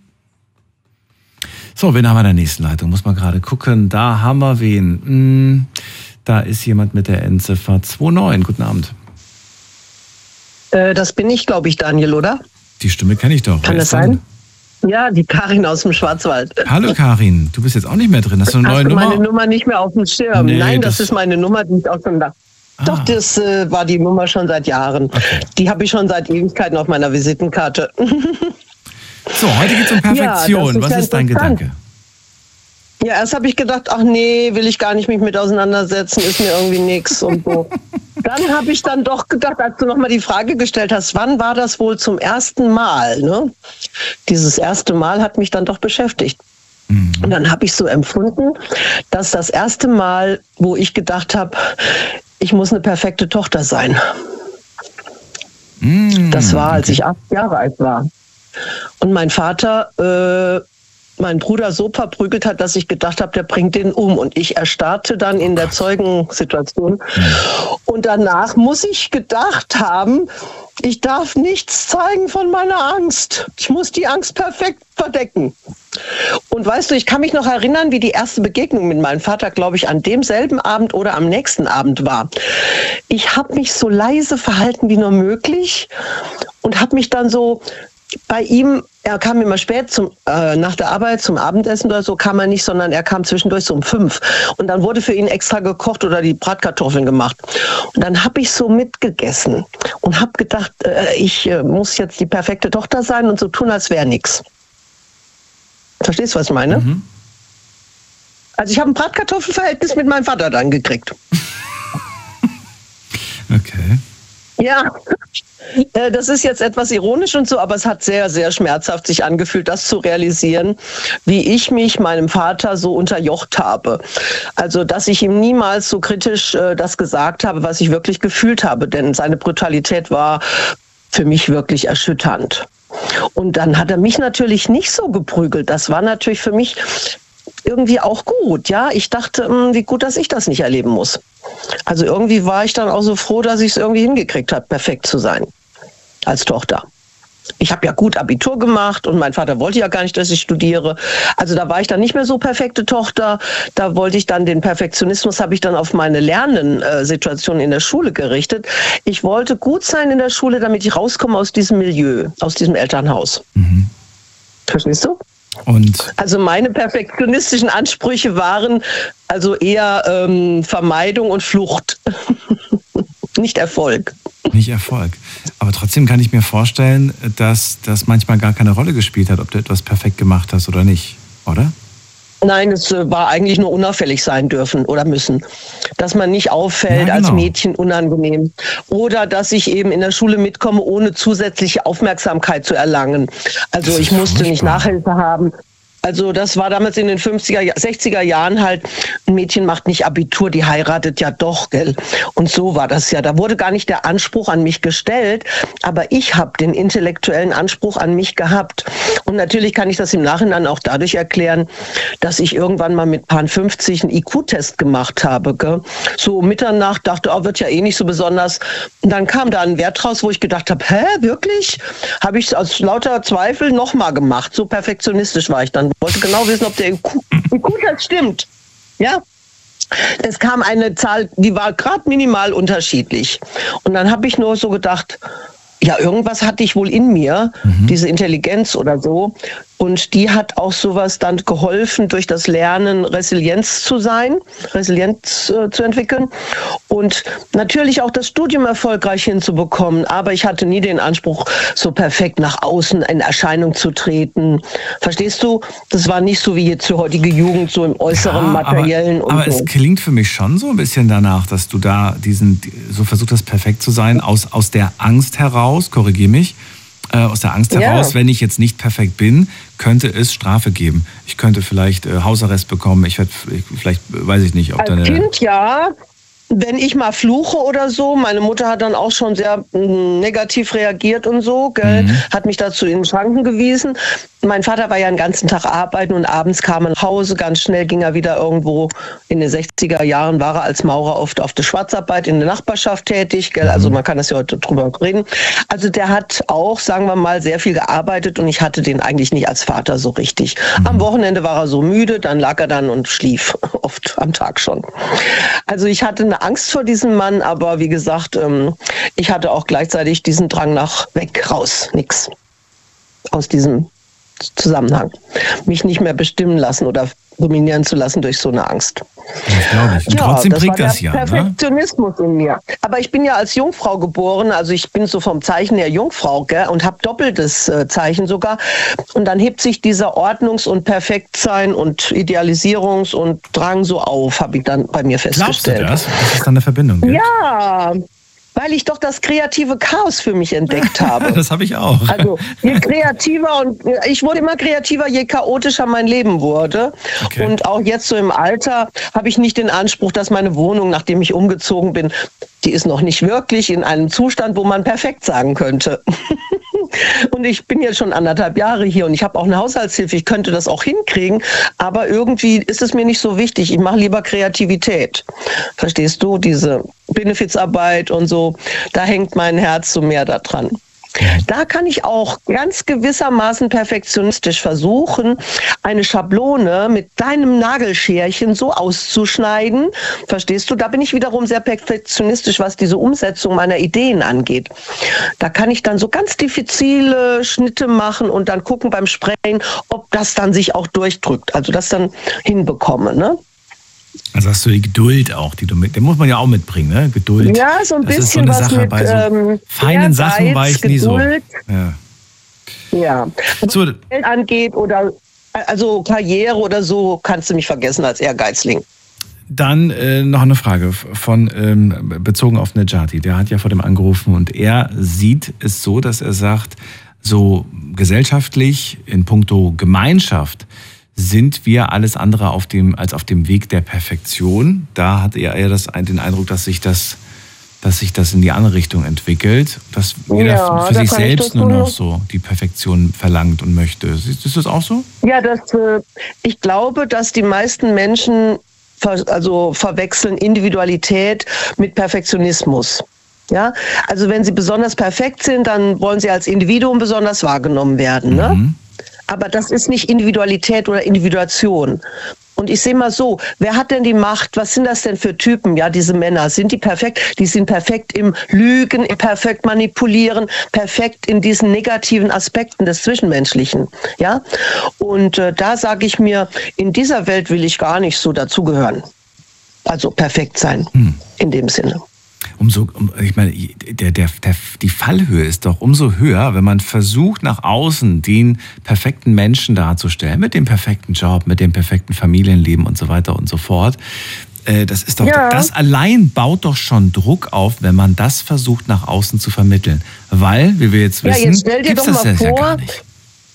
[SPEAKER 2] So, wen haben wir in der nächsten Leitung? Muss man gerade gucken. Da haben wir wen. Hm, da ist jemand mit der Endziffer zwei neun. Guten Abend.
[SPEAKER 5] Äh, das bin ich, glaube ich, Daniel, oder?
[SPEAKER 2] Die Stimme kenne ich doch.
[SPEAKER 5] Kann das sein? Ja, die Karin aus dem Schwarzwald.
[SPEAKER 2] Hallo Karin, du bist jetzt auch nicht mehr drin. Hast du eine neue
[SPEAKER 5] Hast du
[SPEAKER 2] Nummer?
[SPEAKER 5] meine Nummer nicht mehr auf dem Schirm?
[SPEAKER 2] Nee,
[SPEAKER 5] Nein, das,
[SPEAKER 2] das
[SPEAKER 5] ist meine Nummer, die ich auch schon da. Ah. Doch, das äh, war die Nummer schon seit Jahren. Okay. Die habe ich schon seit Ewigkeiten auf meiner Visitenkarte.
[SPEAKER 2] So, heute geht es um Perfektion. Ja, ist Was ja ist dein Gedanke?
[SPEAKER 5] Ja, erst habe ich gedacht, ach nee, will ich gar nicht mich mit auseinandersetzen, ist mir irgendwie nix und so. Dann habe ich dann doch gedacht, als du nochmal die Frage gestellt hast, wann war das wohl zum ersten Mal? Ne? Dieses erste Mal hat mich dann doch beschäftigt. Mhm. Und dann habe ich so empfunden, dass das erste Mal, wo ich gedacht habe, ich muss eine perfekte Tochter sein. Mhm. Das war, als ich acht Jahre alt war. Und mein Vater äh, meinen Bruder so verprügelt hat, dass ich gedacht habe, der bringt den um. Und ich erstarrte dann in der Zeugensituation. Und danach muss ich gedacht haben, ich darf nichts zeigen von meiner Angst. Ich muss die Angst perfekt verdecken. Und weißt du, ich kann mich noch erinnern, wie die erste Begegnung mit meinem Vater, glaube ich, an demselben Abend oder am nächsten Abend war. Ich habe mich so leise verhalten wie nur möglich und habe mich dann so bei ihm, er kam immer spät zum, äh, nach der Arbeit zum Abendessen oder so, kam er nicht, sondern er kam zwischendurch so um fünf. Und dann wurde für ihn extra gekocht oder die Bratkartoffeln gemacht. Und dann habe ich so mitgegessen und habe gedacht, äh, ich äh, muss jetzt die perfekte Tochter sein und so tun, als wäre nichts. Verstehst du, was ich meine? Mhm. Also ich habe ein Bratkartoffelverhältnis mit meinem Vater dann gekriegt.
[SPEAKER 2] Okay.
[SPEAKER 5] Ja, das ist jetzt etwas ironisch und so, aber es hat sehr, sehr schmerzhaft sich angefühlt, das zu realisieren, wie ich mich meinem Vater so unterjocht habe. Also, dass ich ihm niemals so kritisch äh, das gesagt habe, was ich wirklich gefühlt habe, denn seine Brutalität war für mich wirklich erschütternd. Und dann hat er mich natürlich nicht so geprügelt. Das war natürlich für mich irgendwie auch gut, ja. Ich dachte, mh, wie gut, dass ich das nicht erleben muss. Also irgendwie war ich dann auch so froh, dass ich es irgendwie hingekriegt habe, perfekt zu sein als Tochter. Ich habe ja gut Abitur gemacht und mein Vater wollte ja gar nicht, dass ich studiere. Also da war ich dann nicht mehr so perfekte Tochter. Da wollte ich dann den Perfektionismus, habe ich dann auf meine Lernsituation in der Schule gerichtet. Ich wollte gut sein in der Schule, damit ich rauskomme aus diesem Milieu, aus diesem Elternhaus. Mhm. Verstehst du?
[SPEAKER 2] Und
[SPEAKER 5] also meine perfektionistischen Ansprüche waren also eher ähm, Vermeidung und Flucht, nicht Erfolg.
[SPEAKER 2] Nicht Erfolg. Aber trotzdem kann ich mir vorstellen, dass das manchmal gar keine Rolle gespielt hat, ob du etwas perfekt gemacht hast oder nicht, oder?
[SPEAKER 5] Nein, es war eigentlich nur unauffällig sein dürfen oder müssen. Dass man nicht auffällt, ja, genau, als Mädchen unangenehm. Oder dass ich eben in der Schule mitkomme, ohne zusätzliche Aufmerksamkeit zu erlangen. Also ich musste nicht Nachhilfe haben. Also das war damals in den fünfziger, sechziger Jahren halt, ein Mädchen macht nicht Abitur, die heiratet ja doch, gell? Und so war das ja. Da wurde gar nicht der Anspruch an mich gestellt, aber ich habe den intellektuellen Anspruch an mich gehabt. Und natürlich kann ich das im Nachhinein auch dadurch erklären, dass ich irgendwann mal mit Paar fünfzig einen I Q-Test gemacht habe, gell? So um Mitternacht, dachte, oh, wird ja eh nicht so besonders. Und dann kam da ein Wert raus, wo ich gedacht habe, hä, wirklich? Habe ich aus lauter Zweifel nochmal gemacht. So perfektionistisch war ich dann. Wollte genau wissen, ob der I Q-Test stimmt. Ja, es kam eine Zahl, die war gerade minimal unterschiedlich. Und dann habe ich nur so gedacht, ja, irgendwas hatte ich wohl in mir, mhm. diese Intelligenz oder so. Und die hat auch sowas dann geholfen, durch das Lernen Resilienz zu sein, Resilienz äh, zu entwickeln und natürlich auch das Studium erfolgreich hinzubekommen. Aber ich hatte nie den Anspruch, so perfekt nach außen in Erscheinung zu treten. Verstehst du? Das war nicht so wie jetzt die heutige Jugend, so im äußeren, ja, materiellen.
[SPEAKER 2] Aber,
[SPEAKER 5] und
[SPEAKER 2] aber
[SPEAKER 5] so.
[SPEAKER 2] Es klingt für mich schon so ein bisschen danach, dass du da diesen, so versucht hast, perfekt zu sein, aus, aus der Angst heraus, korrigier mich, äh, aus der Angst heraus, ja. Wenn ich jetzt nicht perfekt bin, könnte es Strafe geben. Ich könnte vielleicht äh, Hausarrest bekommen, ich werde vielleicht, weiß ich nicht, ob
[SPEAKER 5] Als
[SPEAKER 2] deine...
[SPEAKER 5] Kind ja. Wenn ich mal fluche oder so, meine Mutter hat dann auch schon sehr mh, negativ reagiert und so, gell? Mhm. Hat mich dazu in den Schranken gewiesen. Mein Vater war ja den ganzen Tag arbeiten und abends kam er nach Hause, ganz schnell ging er wieder irgendwo, in den sechziger Jahren war er als Maurer oft auf der Schwarzarbeit in der Nachbarschaft tätig, gell? Also man kann das ja heute drüber reden. Also der hat auch, sagen wir mal, sehr viel gearbeitet und ich hatte den eigentlich nicht als Vater so richtig. Mhm. Am Wochenende war er so müde, dann lag er dann und schlief, oft am Tag schon. Also ich hatte eine Angst vor diesem Mann, aber wie gesagt, ich hatte auch gleichzeitig diesen Drang nach weg, raus, nix aus diesem Zusammenhang. Mich nicht mehr bestimmen lassen oder dominieren zu lassen durch so eine Angst.
[SPEAKER 2] Das glaube ich. Und ja, trotzdem prägt das, das ja.
[SPEAKER 5] Perfektionismus ne? in mir. Aber ich bin ja als Jungfrau geboren, also ich bin so vom Zeichen her Jungfrau, gell, und habe doppeltes äh, Zeichen sogar. Und dann hebt sich dieser Ordnungs- und Perfektsein und Idealisierungs- und Drang so auf, habe ich dann bei mir festgestellt.
[SPEAKER 2] Glaubst du das? Dass es dann eine Verbindung gibt?
[SPEAKER 5] Ja. Weil ich doch das kreative Chaos für mich entdeckt habe.
[SPEAKER 2] Das habe ich auch.
[SPEAKER 5] Also je kreativer und ich wurde immer kreativer, je chaotischer mein Leben wurde. Okay. Und auch jetzt so im Alter habe ich nicht den Anspruch, dass meine Wohnung, nachdem ich umgezogen bin, die ist noch nicht wirklich in einem Zustand, wo man perfekt sagen könnte. Und ich bin jetzt schon anderthalb Jahre hier und ich habe auch eine Haushaltshilfe. Ich könnte das auch hinkriegen, aber irgendwie ist es mir nicht so wichtig. Ich mache lieber Kreativität. Verstehst du? Diese Benefizarbeit und so, da hängt mein Herz so mehr daran. Da kann ich auch ganz gewissermaßen perfektionistisch versuchen, eine Schablone mit deinem Nagelscherchen so auszuschneiden. Verstehst du? Da bin ich wiederum sehr perfektionistisch, was diese Umsetzung meiner Ideen angeht. Da kann ich dann so ganz diffizile Schnitte machen und dann gucken beim Sprayen, ob das dann sich auch durchdrückt. Also das dann hinbekomme, ne?
[SPEAKER 2] Also hast du die Geduld auch, die du mit, den muss man ja auch mitbringen, ne? Geduld.
[SPEAKER 5] Ja, so ein
[SPEAKER 2] das
[SPEAKER 5] bisschen
[SPEAKER 2] ist so eine
[SPEAKER 5] was
[SPEAKER 2] Sache,
[SPEAKER 5] mit
[SPEAKER 2] bei so
[SPEAKER 5] ähm,
[SPEAKER 2] feinen
[SPEAKER 5] Ehrgeiz,
[SPEAKER 2] Sachen war ich
[SPEAKER 5] Geduld,
[SPEAKER 2] nie so. Ja.
[SPEAKER 5] Ja. Was
[SPEAKER 2] so,
[SPEAKER 5] Geld angeht oder also Karriere oder so, kannst du mich vergessen als Ehrgeizling.
[SPEAKER 2] Dann äh, noch eine Frage von ähm, bezogen auf Nejati. Der hat ja vor dem angerufen und er sieht es so, dass er sagt, so gesellschaftlich in puncto Gemeinschaft sind wir alles andere auf dem, als auf dem Weg der Perfektion. Da hat er eher das, den Eindruck, dass sich das, dass sich das in die andere Richtung entwickelt, dass jeder
[SPEAKER 5] ja,
[SPEAKER 2] für sich selbst nur noch so die Perfektion verlangt und möchte. Ist, ist das auch so?
[SPEAKER 5] Ja, das, äh, ich glaube, dass die meisten Menschen ver, also verwechseln Individualität mit Perfektionismus. Ja, also wenn sie besonders perfekt sind, dann wollen sie als Individuum besonders wahrgenommen werden, ne?
[SPEAKER 2] Mhm.
[SPEAKER 5] Aber das ist nicht Individualität oder Individuation. Und ich sehe mal so, wer hat denn die Macht? Was sind das denn für Typen? Ja, diese Männer, sind die perfekt? Die sind perfekt im Lügen, im perfekt manipulieren, perfekt in diesen negativen Aspekten des Zwischenmenschlichen. Ja, und äh, da sage ich mir, in dieser Welt will ich gar nicht so dazugehören. Also perfekt sein, hm. in dem Sinne.
[SPEAKER 2] Umso, ich meine, der, der, der, die Fallhöhe ist doch umso höher, wenn man versucht, nach außen den perfekten Menschen darzustellen, mit dem perfekten Job, mit dem perfekten Familienleben und so weiter und so fort. Das ist doch, ja. Das allein baut doch schon Druck auf, wenn man das versucht, nach außen zu vermitteln. Weil, wie wir jetzt wissen,
[SPEAKER 5] ja, jetzt stell dir
[SPEAKER 2] gibt's
[SPEAKER 5] doch mal
[SPEAKER 2] das
[SPEAKER 5] vor,
[SPEAKER 2] ja gar nicht.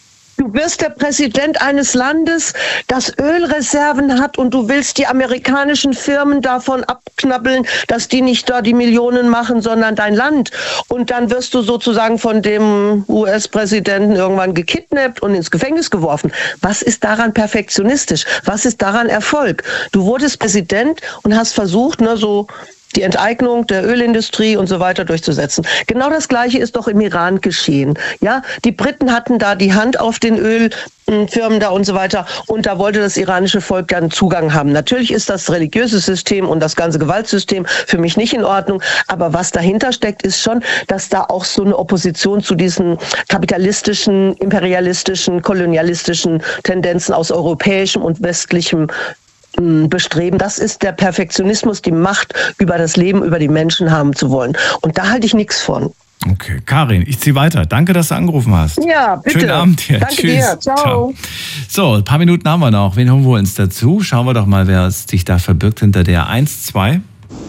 [SPEAKER 5] Du wirst der Präsident eines Landes, das Ölreserven hat und du willst die amerikanischen Firmen davon abknabbeln, dass die nicht da die Millionen machen, sondern dein Land. Und dann wirst du sozusagen von dem U S-Präsidenten irgendwann gekidnappt und ins Gefängnis geworfen. Was ist daran perfektionistisch? Was ist daran Erfolg? Du wurdest Präsident und hast versucht, ne, so die Enteignung der Ölindustrie und so weiter durchzusetzen. Genau das Gleiche ist doch im Iran geschehen. Ja, die Briten hatten da die Hand auf den Ölfirmen da und so weiter und da wollte das iranische Volk dann Zugang haben. Natürlich ist das religiöse System und das ganze Gewaltsystem für mich nicht in Ordnung, aber was dahinter steckt, ist schon, dass da auch so eine Opposition zu diesen kapitalistischen, imperialistischen, kolonialistischen Tendenzen aus europäischem und westlichem Bestreben, das ist der Perfektionismus, die Macht über das Leben, über die Menschen haben zu wollen. Und da halte ich nichts von.
[SPEAKER 2] Okay, Karin, ich ziehe weiter. Danke, dass du angerufen hast.
[SPEAKER 5] Ja, bitte.
[SPEAKER 2] Schönen Abend dir.
[SPEAKER 5] Danke
[SPEAKER 2] Tschüss.
[SPEAKER 5] dir. Ciao. Ciao.
[SPEAKER 2] So, ein paar Minuten haben wir noch. Wen holen wir uns dazu? Schauen wir doch mal, wer sich da verbirgt hinter der eins, zwei.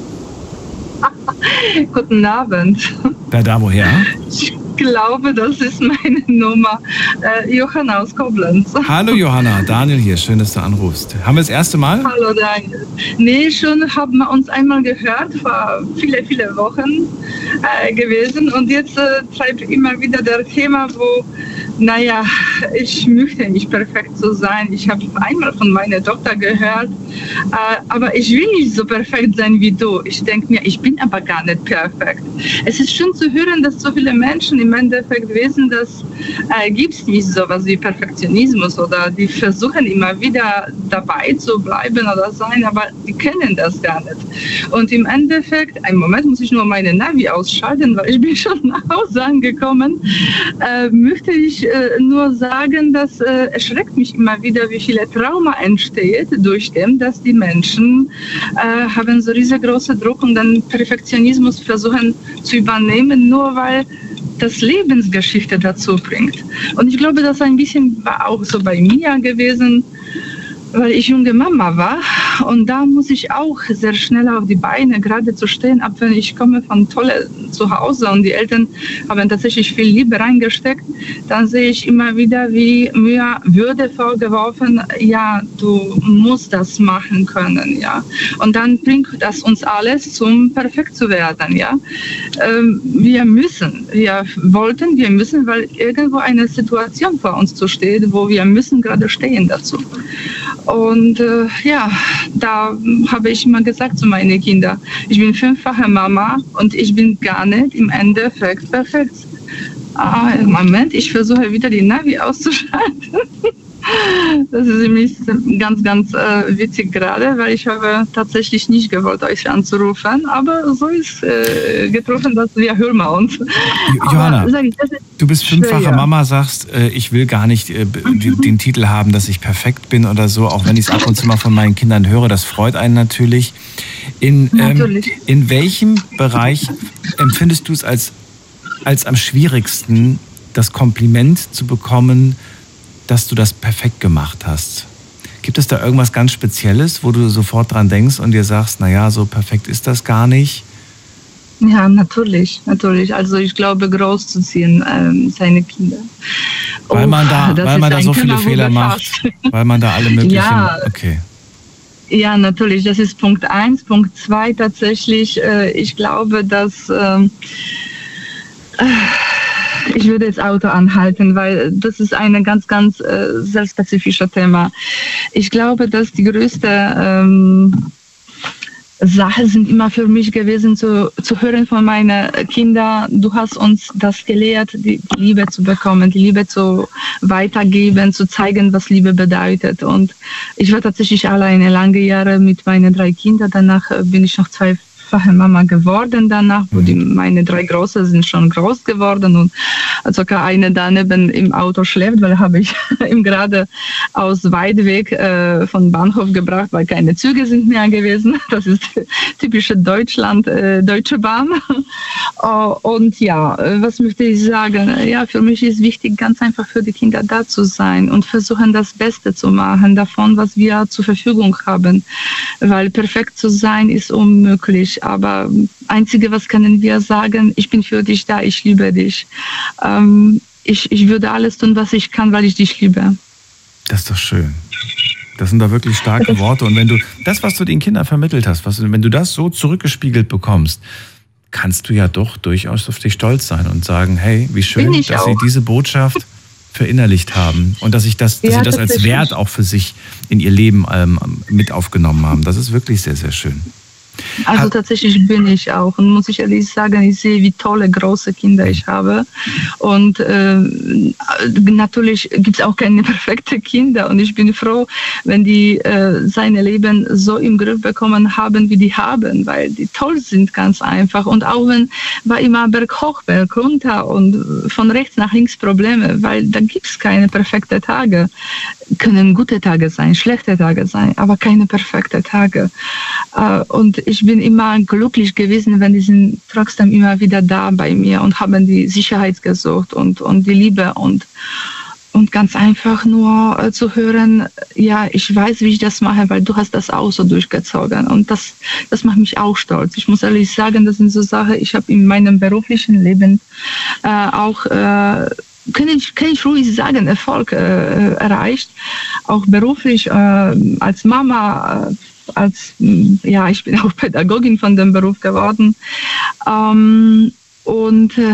[SPEAKER 6] Guten Abend.
[SPEAKER 2] Wer da woher?
[SPEAKER 6] Ich glaube, das ist meine Nummer. Äh, Johanna aus Koblenz.
[SPEAKER 2] Hallo Johanna, Daniel hier. Schön, dass du anrufst. Haben wir das erste Mal?
[SPEAKER 6] Hallo Daniel. Nee, schon haben wir uns einmal gehört, vor viele, viele Wochen äh, gewesen. Und jetzt äh, treibt immer wieder das Thema, wo, naja, ich möchte nicht perfekt so sein. Ich habe einmal von meiner Tochter gehört, äh, aber ich will nicht so perfekt sein wie du. Ich denke mir, ich bin aber gar nicht perfekt. Es ist schön zu hören, dass so viele Menschen im Endeffekt wissen, dass äh, gibt es nicht so was wie Perfektionismus oder die versuchen immer wieder dabei zu bleiben oder sein, aber die kennen das gar nicht. Und im Endeffekt, einen Moment muss ich nur meine Navi ausschalten, weil ich bin schon nach Hause angekommen, äh, möchte ich äh, nur sagen, dass äh, es schreckt mich immer wieder, wie viele Trauma entsteht durch dem, dass die Menschen äh, haben so riesengroße Druck und dann Perfektionismus versuchen zu übernehmen, nur weil das Lebensgeschichte dazu bringt. Und ich glaube, das ein bisschen war auch so bei mir gewesen, weil ich junge Mama war und da muss ich auch sehr schnell auf die Beine gerade zu stehen, ab wenn ich komme von tolle zu Hause und die Eltern haben tatsächlich viel Liebe reingesteckt, dann sehe ich immer wieder, wie mir Würde vorgeworfen, ja, du musst das machen können, ja. Und dann bringt das uns alles zum perfekt zu werden, ja. Ähm, wir müssen, wir wollten, wir müssen, weil irgendwo eine Situation vor uns zu steht, wo wir müssen gerade stehen dazu. Und äh, ja, da habe ich immer gesagt zu meinen Kindern, ich bin fünffache Mama und ich bin gar nicht im Endeffekt perfekt. Ah, Moment, ich versuche wieder die Navi auszuschalten. Das ist nämlich ganz, ganz äh, witzig gerade, weil ich habe tatsächlich nicht gewollt, euch anzurufen, aber so ist äh, getroffen, dass wir hören wir uns.
[SPEAKER 2] Johanna, aber, ich, du bist fünffache schwer. Mama, sagst, äh, ich will gar nicht äh, den, den Titel haben, dass ich perfekt bin oder so, auch wenn ich es ab und zu mal von meinen Kindern höre, das freut einen natürlich. In, ähm, natürlich. In welchem Bereich empfindest du es als, als am schwierigsten, das Kompliment zu bekommen, dass du das perfekt gemacht hast? Gibt es da irgendwas ganz Spezielles, wo du sofort dran denkst und dir sagst, naja, so perfekt ist das gar nicht?
[SPEAKER 6] Ja, natürlich, natürlich. Also ich glaube, großzuziehen, ähm, seine Kinder.
[SPEAKER 2] Weil man da, oh, weil man da so viele Fehler macht, weil man da alle möglichen... Ja, okay.
[SPEAKER 6] Ja, natürlich, das ist Punkt eins. Punkt zwei tatsächlich, äh, ich glaube, dass... Ähm, äh, Ich würde das Auto anhalten, weil das ist ein ganz, ganz äh, sehr spezifisches Thema. Ich glaube, dass die größte ähm, Sache sind immer für mich gewesen, zu, zu hören von meinen Kindern, du hast uns das gelehrt, die, die Liebe zu bekommen, die Liebe zu weitergeben, zu zeigen, was Liebe bedeutet. Und ich war tatsächlich alleine lange Jahre mit meinen drei Kindern. Danach bin ich noch zwei Mama geworden danach, wo die, meine drei Große sind schon groß geworden und sogar eine daneben im Auto schläft, weil habe ich ihm gerade aus Weidweg äh, von Bahnhof gebracht, weil keine Züge sind mehr gewesen. Das ist typische Deutschland, äh, Deutsche Bahn. uh, und ja, was möchte ich sagen? Ja, für mich ist wichtig, ganz einfach für die Kinder da zu sein und versuchen, das Beste zu machen davon, was wir zur Verfügung haben, weil perfekt zu sein ist unmöglich. Aber Einzige, was können wir sagen, ich bin für dich da, ich liebe dich. Ähm, ich, ich würde alles tun, was ich kann, weil ich dich liebe.
[SPEAKER 2] Das ist doch schön. Das sind doch wirklich starke Worte. Und wenn du das, was du den Kindern vermittelt hast, was, wenn du das so zurückgespiegelt bekommst, kannst du ja doch durchaus auf dich stolz sein und sagen, hey, wie schön, dass auch. Sie diese Botschaft verinnerlicht haben und dass, ich das, dass ja, sie das als Wert auch für sich in ihr Leben ähm, mit aufgenommen haben. Das ist wirklich sehr, sehr schön.
[SPEAKER 6] Also tatsächlich bin ich auch und muss ich ehrlich sagen, ich sehe, wie tolle große Kinder ich habe und äh, natürlich gibt es auch keine perfekten Kinder und ich bin froh, wenn die äh, seine Leben so im Griff bekommen haben, wie die haben, weil die toll sind ganz einfach und auch wenn war immer Berg hoch, Berg runter und von rechts nach links Probleme, weil da gibt es keine perfekten Tage. Können gute Tage sein, schlechte Tage sein, aber keine perfekten Tage. Äh, und ich bin immer glücklich gewesen, wenn die sind trotzdem immer wieder da bei mir und haben die Sicherheit gesucht und, und die Liebe und, und ganz einfach nur äh, zu hören, ja, ich weiß, wie ich das mache, weil du hast das auch so durchgezogen und das, das macht mich auch stolz. Ich muss ehrlich sagen, das sind so Sachen, ich habe in meinem beruflichen Leben äh, auch äh, Kann ich, kann ich ruhig sagen, Erfolg äh, erreicht, auch beruflich äh, als Mama, äh, als, ja, ich bin auch Pädagogin von dem Beruf geworden. Ähm, und äh,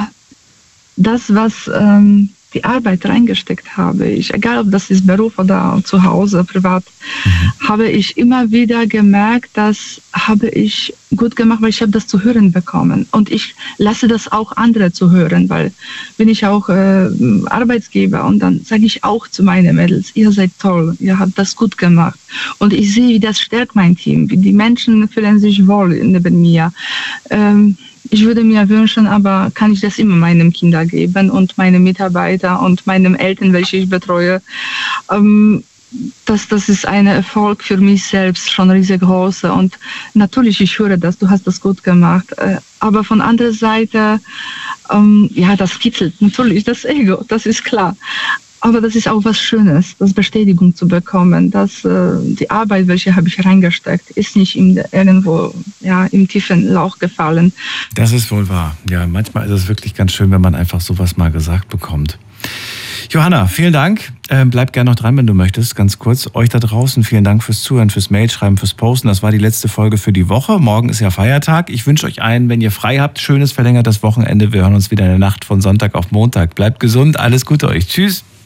[SPEAKER 6] das, was ähm, die Arbeit reingesteckt habe, ich, egal ob das ist Beruf oder zu Hause, privat, mhm. habe ich immer wieder gemerkt, das habe ich gut gemacht, weil ich habe das zu hören bekommen. Und ich lasse das auch andere zu hören, weil bin ich auch äh, Arbeitsgeber und dann sage ich auch zu meinen Mädels, ihr seid toll, ihr habt das gut gemacht. Und ich sehe, wie das stärkt mein Team, wie die Menschen fühlen sich wohl neben mir. Ähm, Ich würde mir wünschen, aber kann ich das immer meinen Kindern geben und meinen Mitarbeitern und meinen Eltern, welche ich betreue. Ähm, das, das ist ein Erfolg für mich selbst, schon riesengroß. Und natürlich, ich höre das, du hast das gut gemacht. Äh, aber von anderer Seite, ähm, ja, das kitzelt natürlich das Ego, das ist klar. Aber das ist auch was Schönes, das Bestätigung zu bekommen, dass äh, die Arbeit, welche habe ich reingesteckt, ist nicht in, irgendwo ja, im tiefen Lauch gefallen.
[SPEAKER 2] Das ist wohl wahr. Ja, manchmal ist es wirklich ganz schön, wenn man einfach sowas mal gesagt bekommt. Johanna, vielen Dank. Ähm, bleib gerne noch dran, wenn du möchtest. Ganz kurz, euch da draußen, vielen Dank fürs Zuhören, fürs Mailschreiben, fürs Posten. Das war die letzte Folge für die Woche. Morgen ist ja Feiertag. Ich wünsche euch allen, wenn ihr frei habt, schönes verlängertes Wochenende. Wir hören uns wieder in der Nacht von Sonntag auf Montag. Bleibt gesund, alles Gute euch. Tschüss.